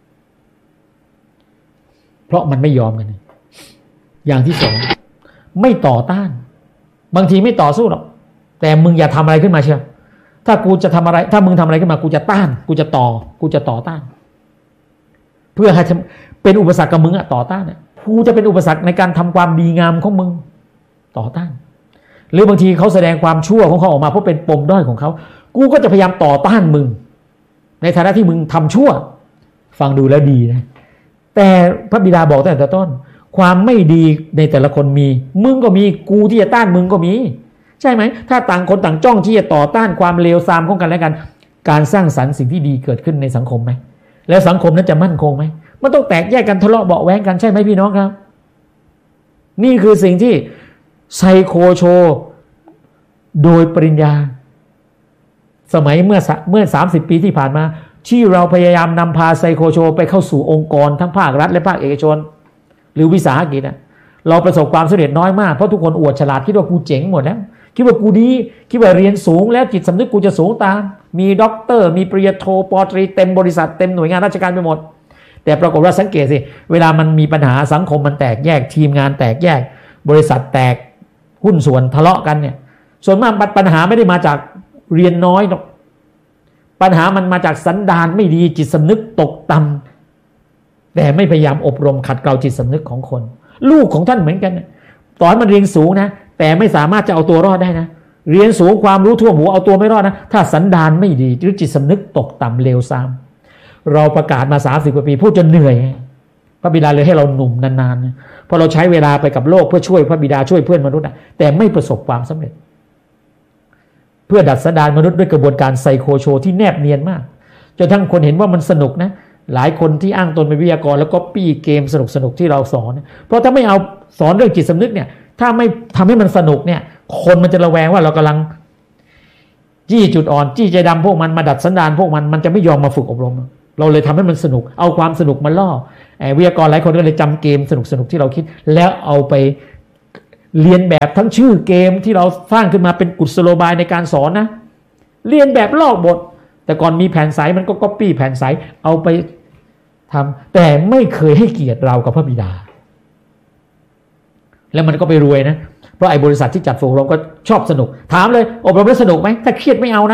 เพราะมันไม่ยอมกันอย่างที่สองไม่ต่อต้านบางทีไม่ต่อสู้หรอกแต่มึงอย่าทำอะไรขึ้นมาเชียวถ้ากูจะทำอะไรถ้ามึงทำอะไรขึ้นมากูจะต้านกูจะต่อกูจะต่อต้านเพื่อให้เป็นอุปสรรคกับมึงอะต่อต้านเนี่ยกูจะเป็นอุปสรรคในการทำความดีงามของมึงต่อต้านหรือบางทีเขาแสดงความชั่วของเขาออกมาเพราะเป็นปมด้อยของเขากูก็จะพยายามต่อต้านมึงในฐานะที่มึงทำชั่วฟังดูแล้วดีนะแต่พระบิดาบอกตั้งแต่ต้นความไม่ดีในแต่ละคนมีมึงก็มีกูที่จะต้านมึงก็มีใช่ไหมถ้าต่างคนต่างจ้องที่จะต่อต้านความเลวทรามของกันและกันการสร้างสรรค์สิ่งที่ดีเกิดขึ้นในสังคมไหมแล้วสังคมนั้นจะมั่นคงไหมมันต้องแตกแยกกันทะเลาะเบาแว้งกันใช่ไหมพี่น้องครับนี่คือสิ่งที่ไซโคโชโดยปริญญาสมัยเมื่อเมื่อสามสิบปีที่ผ่านมาที่เราพยายามนำพาไซโคโชไปเข้าสู่องค์กรทั้งภาครัฐและภาคเอกชนหรือวิสาหกิจนะเราประสบความสำเร็จน้อยมากเพราะทุกคนอวดฉลาดคิดว่ากูเจ๋งหมดแล้วคิดว่ากูดีคิดว่าเรียนสูงแล้วจิตสำนึกกูจะสูงตามมีด็อกเตอร์มีปริญญาโทปอตรีเต็มบริษัทเต็มหน่วยงานราชการไปหมดแต่ปรากฏว่าสังเกตสิเวลามันมีปัญหาสังคมมันแตกแยกทีมงานแตกแยกบริษัทแตกหุ้นส่วนทะเลาะกันเนี่ยส่วนมากปัญหาไม่ได้มาจากเรียนน้อยหรอกปัญหามันมาจากสันดานไม่ดีจิตสำนึกตกต่ำแต่ไม่พยายามอบรมขัดเกลาจิตสำนึกของคนลูกของท่านเหมือนกันตอนมันเรียนสูงนะแต่ไม่สามารถจะเอาตัวรอดได้นะเรียนสูงความรู้ทั่วหัวเอาตัวไม่รอดนะถ้าสันดานไม่ดีหรือจิตสำนึกตกต่ำเลวทรามเราประกาศมาสามสิบกว่าปีพูดจนเหนื่อยพระบิดาเลยให้เราหนุ่มนานๆเพราะเราใช้เวลาไปกับโลกเพื่อช่วยพระบิดาช่วยเพื่อนมนุษย์แต่ไม่ประสบความสำเร็จเพื่อดัดสันดานมนุษย์ด้วยกระบวนการไซโคโชที่แนบเนียนมากจนทั้งคนเห็นว่ามันสนุกนะหลายคนที่อ้างตนเป็นวิทยากรแล้วก็ปี้เกมสนุกสนุกที่เราสอนเพราะถ้าไม่เอาสอนเรื่องจิตสำนึกเนี่ยถ้าไม่ทำให้มันสนุกเนี่ยคนมันจะระแวงว่าเรากำลังจี้จุดอ่อนจี้ใจดำพวกมันมาดัดสันดานพวกมันมันจะไม่ยอมมาฝึกอบรมเราเลยทำให้มันสนุกเอาความสนุกมาล่อวิทยากรหลายคนก็เลยจำเกมสนุกๆที่เราคิดแล้วเอาไปเรียนแบบทั้งชื่อเกมที่เราสร้างขึ้นมาเป็นกุศโลบายในการสอนนะเรียนแบบลอกบทแต่ก่อนมีแผ่นใสมันก็ก๊อปปี้แผ่นใสเอาไปทำแต่ไม่เคยให้เกียรติเรากับพระบิดาแล้วมันก็ไปรวยนะเพราะไอ้บริษัทที่จัดฝึกอบรมก็ชอบสนุกถามเลยอบรมแล้วสนุกไหมถ้าเครียดไม่เอานะ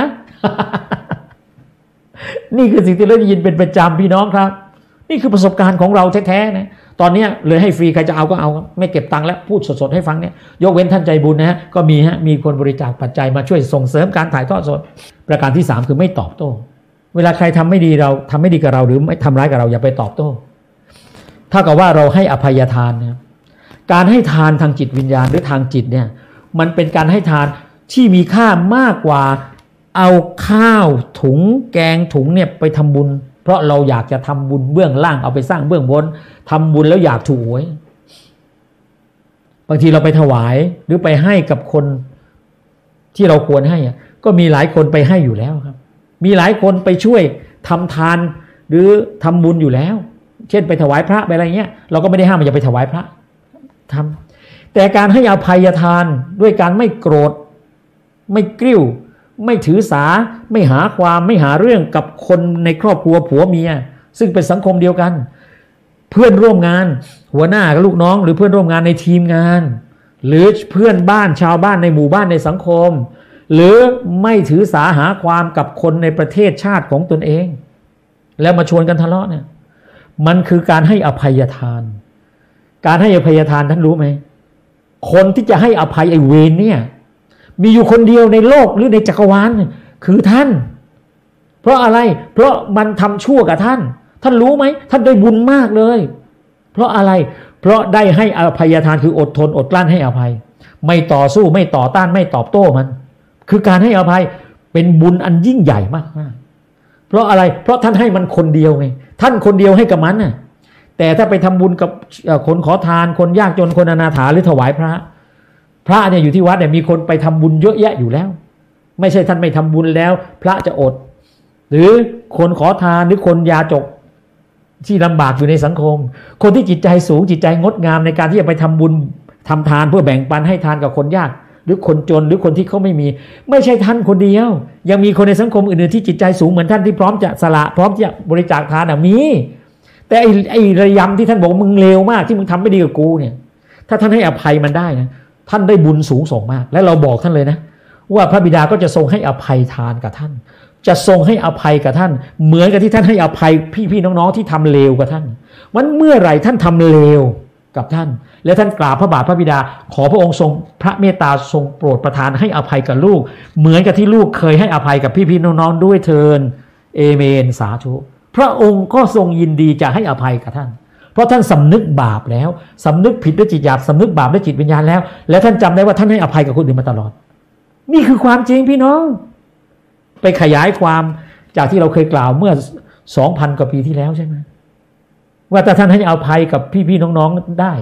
นี่คือสิ่งที่เราได้ยินเป็นประจำพี่น้องครับนี่คือประสบการณ์ของเราแท้ๆนะตอนนี้เลยให้ฟรีใครจะเอาก็เอาไม่เก็บตังค์แล้วพูดสดๆให้ฟังเนี่ยยกเว้นท่านใจบุญนะฮะก็มีฮะมีคนบริจาคปัจจัยมาช่วยส่งเสริมการถ่ายทอดสดประการที่สามคือไม่ตอบโต้เวลาใครทำไม่ดีเราทำไม่ดีกับเราหรือไม่ทำร้ายกับเราอย่าไปตอบโต้เท่ากับว่าเราให้อภัยทานนะการให้ทานทางจิตวิญญาณหรือทางจิตเนี่ยมันเป็นการให้ทานที่มีค่ามากกว่าเอาข้าวถุงแกงถุงเนี่ยไปทำบุญเพราะเราอยากจะทำบุญเบื้องล่างเอาไปสร้างเบื้องบนทำบุญแล้วอยากถูกหวยบางทีเราไปถวายหรือไปให้กับคนที่เราควรให้ก็มีหลายคนไปให้อยู่แล้วครับมีหลายคนไปช่วยทำทานหรือทำบุญอยู่แล้วเช่นไปถวายพระไปอะไรเงี้ยเราก็ไม่ได้ห้ามอย่าไปถวายพระทำแต่การให้อภัยทานด้วยการไม่โกรธไม่กริ้วไม่ถือสาไม่หาความไม่หาเรื่องกับคนในครอบครัวผัวเมียซึ่งเป็นสังคมเดียวกันเพื่อนร่วมงานหัวหน้ากับลูกน้องหรือเพื่อนร่วมงานในทีมงานหรือเพื่อนบ้านชาวบ้านในหมู่บ้านในสังคมหรือไม่ถือสาหาความกับคนในประเทศชาติของตนเองแล้วมาชวนกันทะเลาะเนี่ยมันคือการให้อภัยทานการให้อภัยทานท่านรู้ไหมคนที่จะให้อภัยไอ้เวรเนี่ยมีอยู่คนเดียวในโลกหรือในจักรวาลคือท่านเพราะอะไรเพราะมันทำชั่วกับท่านท่านรู้ไหมท่านได้บุญมากเลยเพราะอะไรเพราะได้ให้อภัยทานคืออดทนอดกลั้นให้อภัยไม่ต่อสู้ไม่ต่อต้านไม่ตอบโต้มันคือการให้อภัยเป็นบุญอันยิ่งใหญ่มากมากเพราะอะไรเพราะท่านให้มันคนเดียวไงท่านคนเดียวให้กับมันน่ะแต่ถ้าไปทำบุญกับคนขอทานคนยากจนคนอนาถาหรือถวายพระพระเนี่ยอยู่ที่วัดเนี่ยมีคนไปทำบุญเยอะแยะอยู่แล้วไม่ใช่ท่านไม่ทำบุญแล้วพระจะอดหรือคนขอทานหรือคนยาจกที่ลำบากอยู่ในสังคมคนที่จิตใจสูงจิตใจงดงามในการที่จะไปทำบุญทำทานเพื่อแบ่งปันให้ทานกับคนยากหรือคนจนหรือคนที่เขาไม่มีไม่ใช่ท่านคนเดียวยังมีคนในสังคมอื่นๆที่จิตใจสูงเหมือนท่านที่พร้อมจะสละพร้อมจะบริจาคทานอ่ะมีแต่ไอ้ไอ้ระยำที่ท่านบอกมึงเลวมากที่มึงทำไม่ดีกับกูเนี่ยถ้าท่านให้อภัยมันได้นะท่านได้บุญสูงส่งมากและเราบอกท่านเลยนะว่าพระบิดาก็จะทรงให้อภัยทานกับท่านจะทรงให้อภัยกับท่านเหมือนกับที่ท่านให้อภัยพี่ๆน้องๆที่ทำเลวกับท่านมันเมื่อไหร่ท่านทำเลวกับท่านและท่านกราบพระบาทพระบิดาขอพระองค์ทรงพระเมตตาทรงโปรดประทานให้อภัยกับลูกเหมือนกับที่ลูกเคยให้อภัยกับพี่ๆน้องๆด้วยเทินเอเมนสาธุพระองค์ก็ทรงยินดีจะให้อภัยกับท่านเพราะท่านสำนึกบาปแล้วสำนึกผิดด้วยจิตหยาบสำนึกบาปด้วยจิตวิญญาณแล้วและท่านจำได้ว่าท่านให้อภัยกับคนอื่นมาตลอดนี่คือความจริงพี่น้องไปขยายความจากที่เราเคยกล่าวเมื่อ สองพัน กว่าปีที่แล้วใช่ไหมว่าถ้าท่านให้อภัยกับพี่ๆน้องๆได้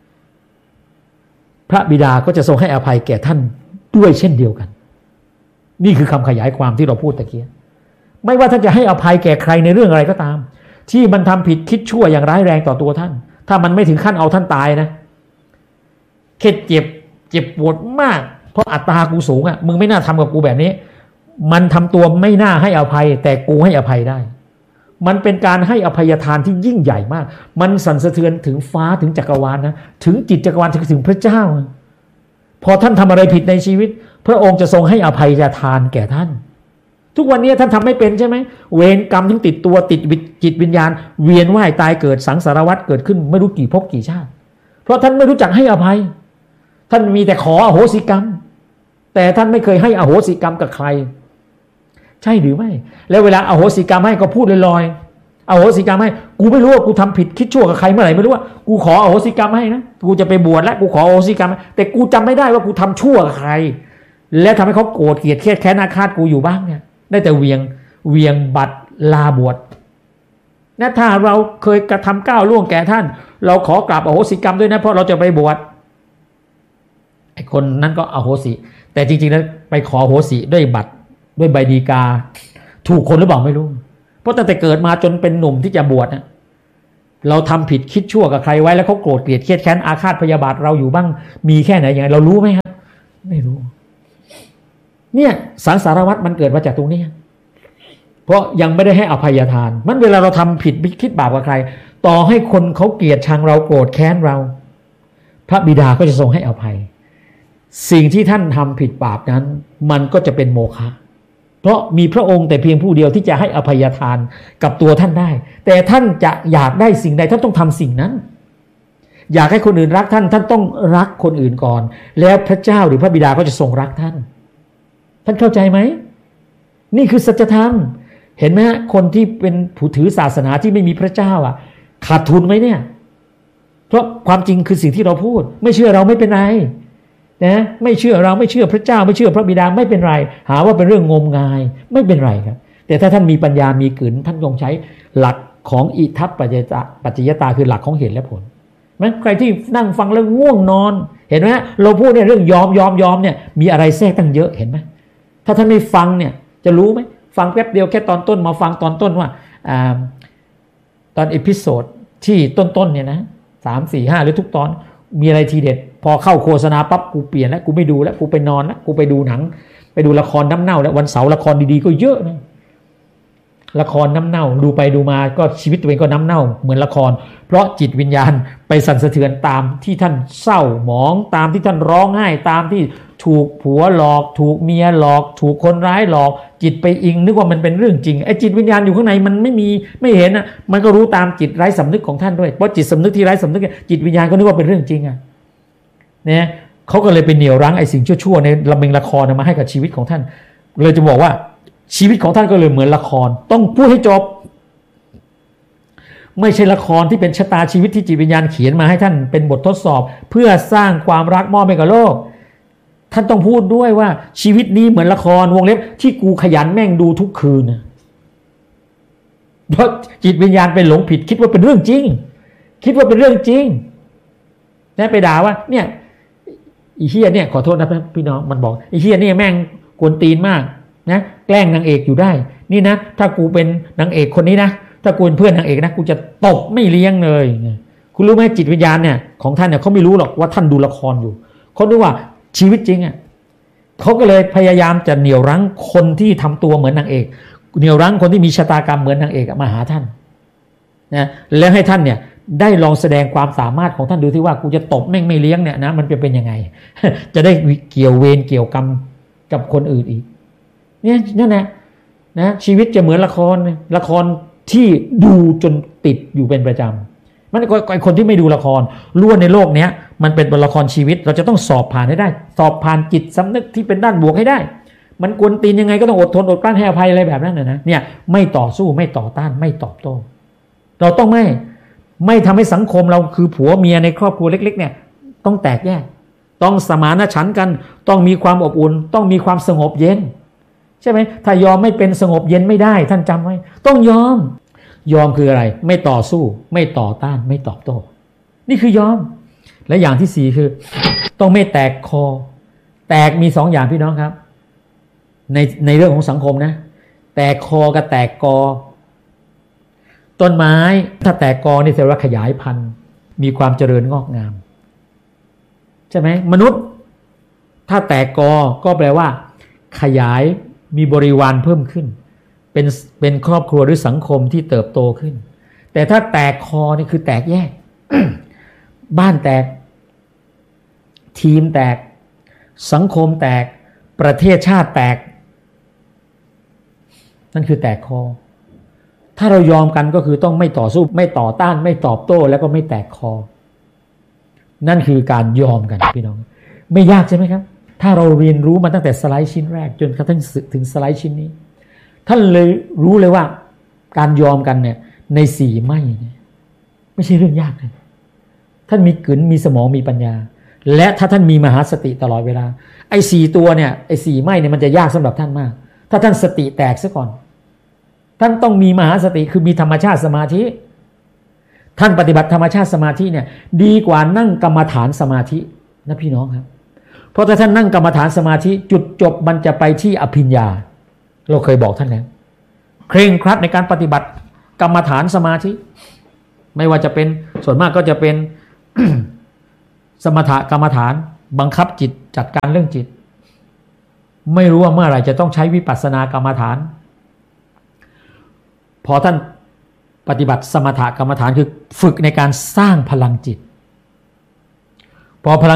พระบิดาก็จะทรงให้อภัยแก่ท่านด้วยเช่นเดียวกันนี่คือคำขยายความที่เราพูดตะเกียไม่ว่าท่านจะให้อภัยแก่ใครในเรื่องอะไรก็ตามที่มันทำผิดคิดชั่วอย่างร้ายแรงต่อตัวท่านถ้ามันไม่ถึงขั้นเอาท่านตายนะแค่เจ็บเจ็บปวดมากเพราะอัตตากูสูงอ่ะมึงไม่น่าทำกับกูแบบนี้มันทำตัวไม่น่าให้อภัยแต่กูให้อภัยได้มันเป็นการให้อภัยทานที่ยิ่งใหญ่มากมันสั่นสะเทือนถึงฟ้าถึงจักรวาลนะถึงจิตจักรวาลถึงพระเจ้าพอท่านทำอะไรผิดในชีวิตพระองค์จะทรงให้อภัยทานแก่ท่านทุกวันนี้ท่านทำไม่เป็นใช่ไหมเวรกรรมทั้งติดตัวติดจิตวิญญาณเวียนว่ายตายเกิดสังสารวัฏเกิดขึ้นไม่รู้กี่ภพกี่ชาติเพราะท่านไม่รู้จักให้อภัยท่านมีแต่ขออโหสิกรรมแต่ท่านไม่เคยให้อโหสิกรรมกับใครใช่หรือไม่แล้วเวลาอโหสิกรรมให้ก็พูดลอยๆอโหสิกรรมให้กูไม่รู้ว่ากูทำผิดคิดชั่วกับใครเมื่อไหร่ไม่รู้ว่ากูขออโหสิกรรมให้นะกูจะไปบวชแล้วกูขออโหสิกรรมแต่กูจำไม่ได้ว่ากูทำชั่วกับใครและทำให้เขาโกรธเกลียดเครียดแค้นอาฆาตกูอยู่บ้างเนี่ยได้แต่เวียงเวียงบัตรลาบวชนะถ้าเราเคยกระทำก้าวล่วงแก่ท่านเราขอกราบอโหสิกรรมด้วยนะเพราะเราจะไปบวชไอ้คนนั้นก็อโหสิแต่จริงๆแล้วไปขออโหสิด้วยบัตรด้วยใบดีกาถูกคนหรือเปล่าไม่รู้เพราะตั้งแต่เกิดมาจนเป็นหนุ่มที่จะบวชนะเราทำผิดคิดชั่วกับใครไว้แล้วเขาโกรธเกลียดเครียดแค้นอาฆาตพยาบาทเราอยู่บ้างมีแค่ไหนอย่างไรเรารู้ไหมครับไม่รู้เนี่ยสังสารวัฏมันเกิดมาจากตรงนี้เพราะยังไม่ได้ให้อภัยทานมันเวลาเราทำผิดคิดบาปกับใครต่อให้คนเขาเกลียดชังเราโกรธแค้นเราพระบิดาก็จะทรงให้อภัยสิ่งที่ท่านทำผิดบาปนั้นมันก็จะเป็นโมฆะเพราะมีพระองค์แต่เพียงผู้เดียวที่จะให้อภัยทานกับตัวท่านได้แต่ท่านจะอยากได้สิ่งใดท่านต้องทำสิ่งนั้นอยากให้คนอื่นรักท่านท่านต้องรักคนอื่นก่อนแล้วพระเจ้าหรือพระบิดาก็จะทรงรักท่านท่านเข้าใจไหมนี่คือสัจธรรมเห็นไหมคนที่เป็นผู้ถือศาสนาที่ไม่มีพระเจ้าอ่ะขาดทุนไหมเนี่ยเพราะความจริงคือสิ่งที่เราพูดไม่เชื่อเราไม่เป็นไรนะไม่เชื่อเราไม่เชื่อพระเจ้าไม่เชื่อพระบิดาไม่เป็นไรหาว่าเป็นเรื่องงมงายไม่เป็นไรครับแต่ถ้าท่านมีปัญญามีกลืนท่านต้องใช้หลักของอิทัปปัจจยตาปัจจยตาคือหลักของเหตุและผลมั้ยใครที่นั่งฟังแล้วง่วงนอนเห็นไหมเราพูดเนี่ยเรื่องยอมยอมยอมเนี่ยมีอะไรแทรกตั้งเยอะเห็นไหมถ้าท่านไม่ฟังเนี่ยจะรู้ไหมฟังแป๊บเดียวแค่ตอนต้นมาฟังตอนต้นว่าอ่าตอนเอพิโซดที่ต้นๆเนี่ยนะสามสี่ห้าหรือทุกตอนมีอะไรทีเด็ดพอเข้าโฆษณาปั๊บกูเปลี่ยนแล้วกูไม่ดูแล้วกูไปนอนแล้วกูไปดูหนังไปดูละครน้ำเน่าแล้ววันเสาร์ละครดีๆก็เยอะนะละครน้ำเน่าดูไปดูมาก็ชีวิตตัวเองก็น้ำเน่าเหมือนละครเพราะจิตวิญญาณไปสั่นสะเทือนตามที่ท่านเศร้าหมองตามที่ท่านร้องไห้ตามที่ถูกผัวหลอกถูกเมียหลอกถูกคนร้ายหลอกจิตไปอิงนึกว่ามันเป็นเรื่องจริงไอ้จิตวิญญาณอยู่ข้างในมันไม่มีไม่เห็นนะมันก็รู้ตามจิตไร้สำนึกของท่านด้วยเพราะจิตสำนึกที่ไร้สำนึกจิตวิญญาณก็นึกว่าเป็นเรื่องจริงอ่ะเนี่ยเขาก็เลยไปเหนี่ยวรั้งไอ้สิ่งชั่วๆในละเมงละครมาให้กับชีวิตของท่านเลยจะบอกว่าชีวิตของท่านก็เลยเหมือนละครต้องพูดให้จบไม่ใช่ละครที่เป็นชะตาชีวิตที่จิตวิญญาณเขียนมาให้ท่านเป็นบททดสอบเพื่อสร้างความรักมอบให้กับโลกท่านต้องพูดด้วยว่าชีวิตนี้เหมือนละครวงเล็บที่กูขยันแม่งดูทุกคืนเพราะจิตวิญญาณไปหลงผิดคิดว่าเป็นเรื่องจริงคิดว่าเป็นเรื่องจริงนะไปด่าว่าเนี่ยอีเหี้ยเนี่ยขอโทษนะพี่น้องมันบอกอีเหี้ยเนี่ยแม่งกวนตีนมากนะแกล้งนางเอกอยู่ได้นี่นะถ้ากูเป็นนางเอกคนนี้นะถ้ากูเป็นเพื่อนนางเอกนะกูจะตบไม่เลี้ยงเลยคุณรู้ไหมจิตวิญญาณเนี่ยของท่านเนี่ยเขาไม่รู้หรอกว่าท่านดูละครอยู่เขาดูว่าชีวิตจริงอ่ะเขาก็เลยพยายามจะเหนี่ยวรั้งคนที่ทำตัวเหมือนนางเอกเหนี่ยวรั้งคนที่มีชะตากรรมเหมือนนางเอกมาหาท่านนะแล้วให้ท่านเนี่ยได้ลองแสดงความสามารถของท่านดูที่ว่ากูจะตบแม่งไม่เลี้ยงเนี่ยนะมันจะเป็นยังไง จะได้เกี่ยวเวรเกี่ยวกรรมกับคนอื่นอีกเนี่ยนั่นแหละนะชีวิตจะเหมือนละครละครที่ดูจนติดอยู่เป็นประจำมันไอคนที่ไม่ดูละครล้วนในโลกเนี้ยมันเป็นละครชีวิตเราจะต้องสอบผ่านให้ได้สอบผ่านจิตสำนึกที่เป็นด้านบวกให้ได้มันกวนตีนยังไงก็ต้องอดทนอดกลั้นให้อภัยอะไรแบบนั้นนะเนี่ยไม่ต่อสู้ไม่ต่อต้านไม่ตอบโต้เราต้องไม่ไม่ทำให้สังคมเราคือผัวเมียในครอบครัวเล็กๆเนี่ยต้องแตกแยกต้องสมานฉันท์กันต้องมีความอบอุ่นต้องมีความสงบเย็นใช่ไหมถ้ายอมไม่เป็นสงบเย็นไม่ได้ท่านจำไว้ต้องยอมยอมคืออะไรไม่ต่อสู้ไม่ต่อต้านไม่ตอบโต้นี่คือยอมและอย่างที่สี่คือต้องไม่แตกคอแตกมีสองอย่างพี่น้องครับในในเรื่องของสังคมนะแตกคอกับแตกกอต้นไม้ถ้าแตกกอนี่แสดงว่าขยายพันธุ์มีความเจริญงอกงามใช่ไหมมนุษย์ถ้าแตกกอก็แปลว่าขยายมีบริวารเพิ่มขึ้นเป็นเป็นครอบครัวหรือสังคมที่เติบโตขึ้นแต่ถ้าแตกคอนี่คือแตกแยก บ้านแตกทีมแตกสังคมแตกประเทศชาติแตกนั่นคือแตกคอถ้าเรายอมกันก็คือต้องไม่ต่อสู้ไม่ต่อต้านไม่ตอบโต้แล้วก็ไม่แตกคอนั่นคือการยอมกันพี่น้องไม่ยากใช่ไหมครับถ้าเราเรียนรู้มาตั้งแต่สไลด์ชิ้นแรกจนกระทั่งถึงสไลด์ชิ้นนี้ท่านเลยรู้เลยว่าการยอมกันเนี่ยในสี่ไม่เนี่ยไม่ใช่เรื่องยากเลยท่านมีกลืนมีสมองมีปัญญาและถ้าท่านมีมหาสติตลอดเวลาไอ้สี่ตัวเนี่ยไอ้สี่ไม่เนี่ยมันจะยากสำหรับท่านมากถ้าท่านสติแตกซะก่อนท่านต้องมีมหาสติคือมีธรรมชาติสมาธิท่านปฏิบัติธรรมชาติสมาธิเนี่ยดีกว่านั่งกรรมฐานสมาธินะพี่น้องครับเพราะถ้าท่านนั่งกรรมฐานสมาธิจุดจบมันจะไปที่อภิญญาเราเคยบอกท่านแล้วเคร่งครัดในการปฏิบัติกรรมฐานสมาธิไม่ว่าจะเป็นส่วนมากก็จะเป็น สมถกรรมฐานบังคับจิตจัดการเรื่องจิตไม่รู้ว่าเมื่อไหร่จะต้องใช้วิปัสสนากรรมฐานพอท่านปฏิบัติสมถกรรมฐานคือฝึกในการสร้างพลังจิตพอพลัง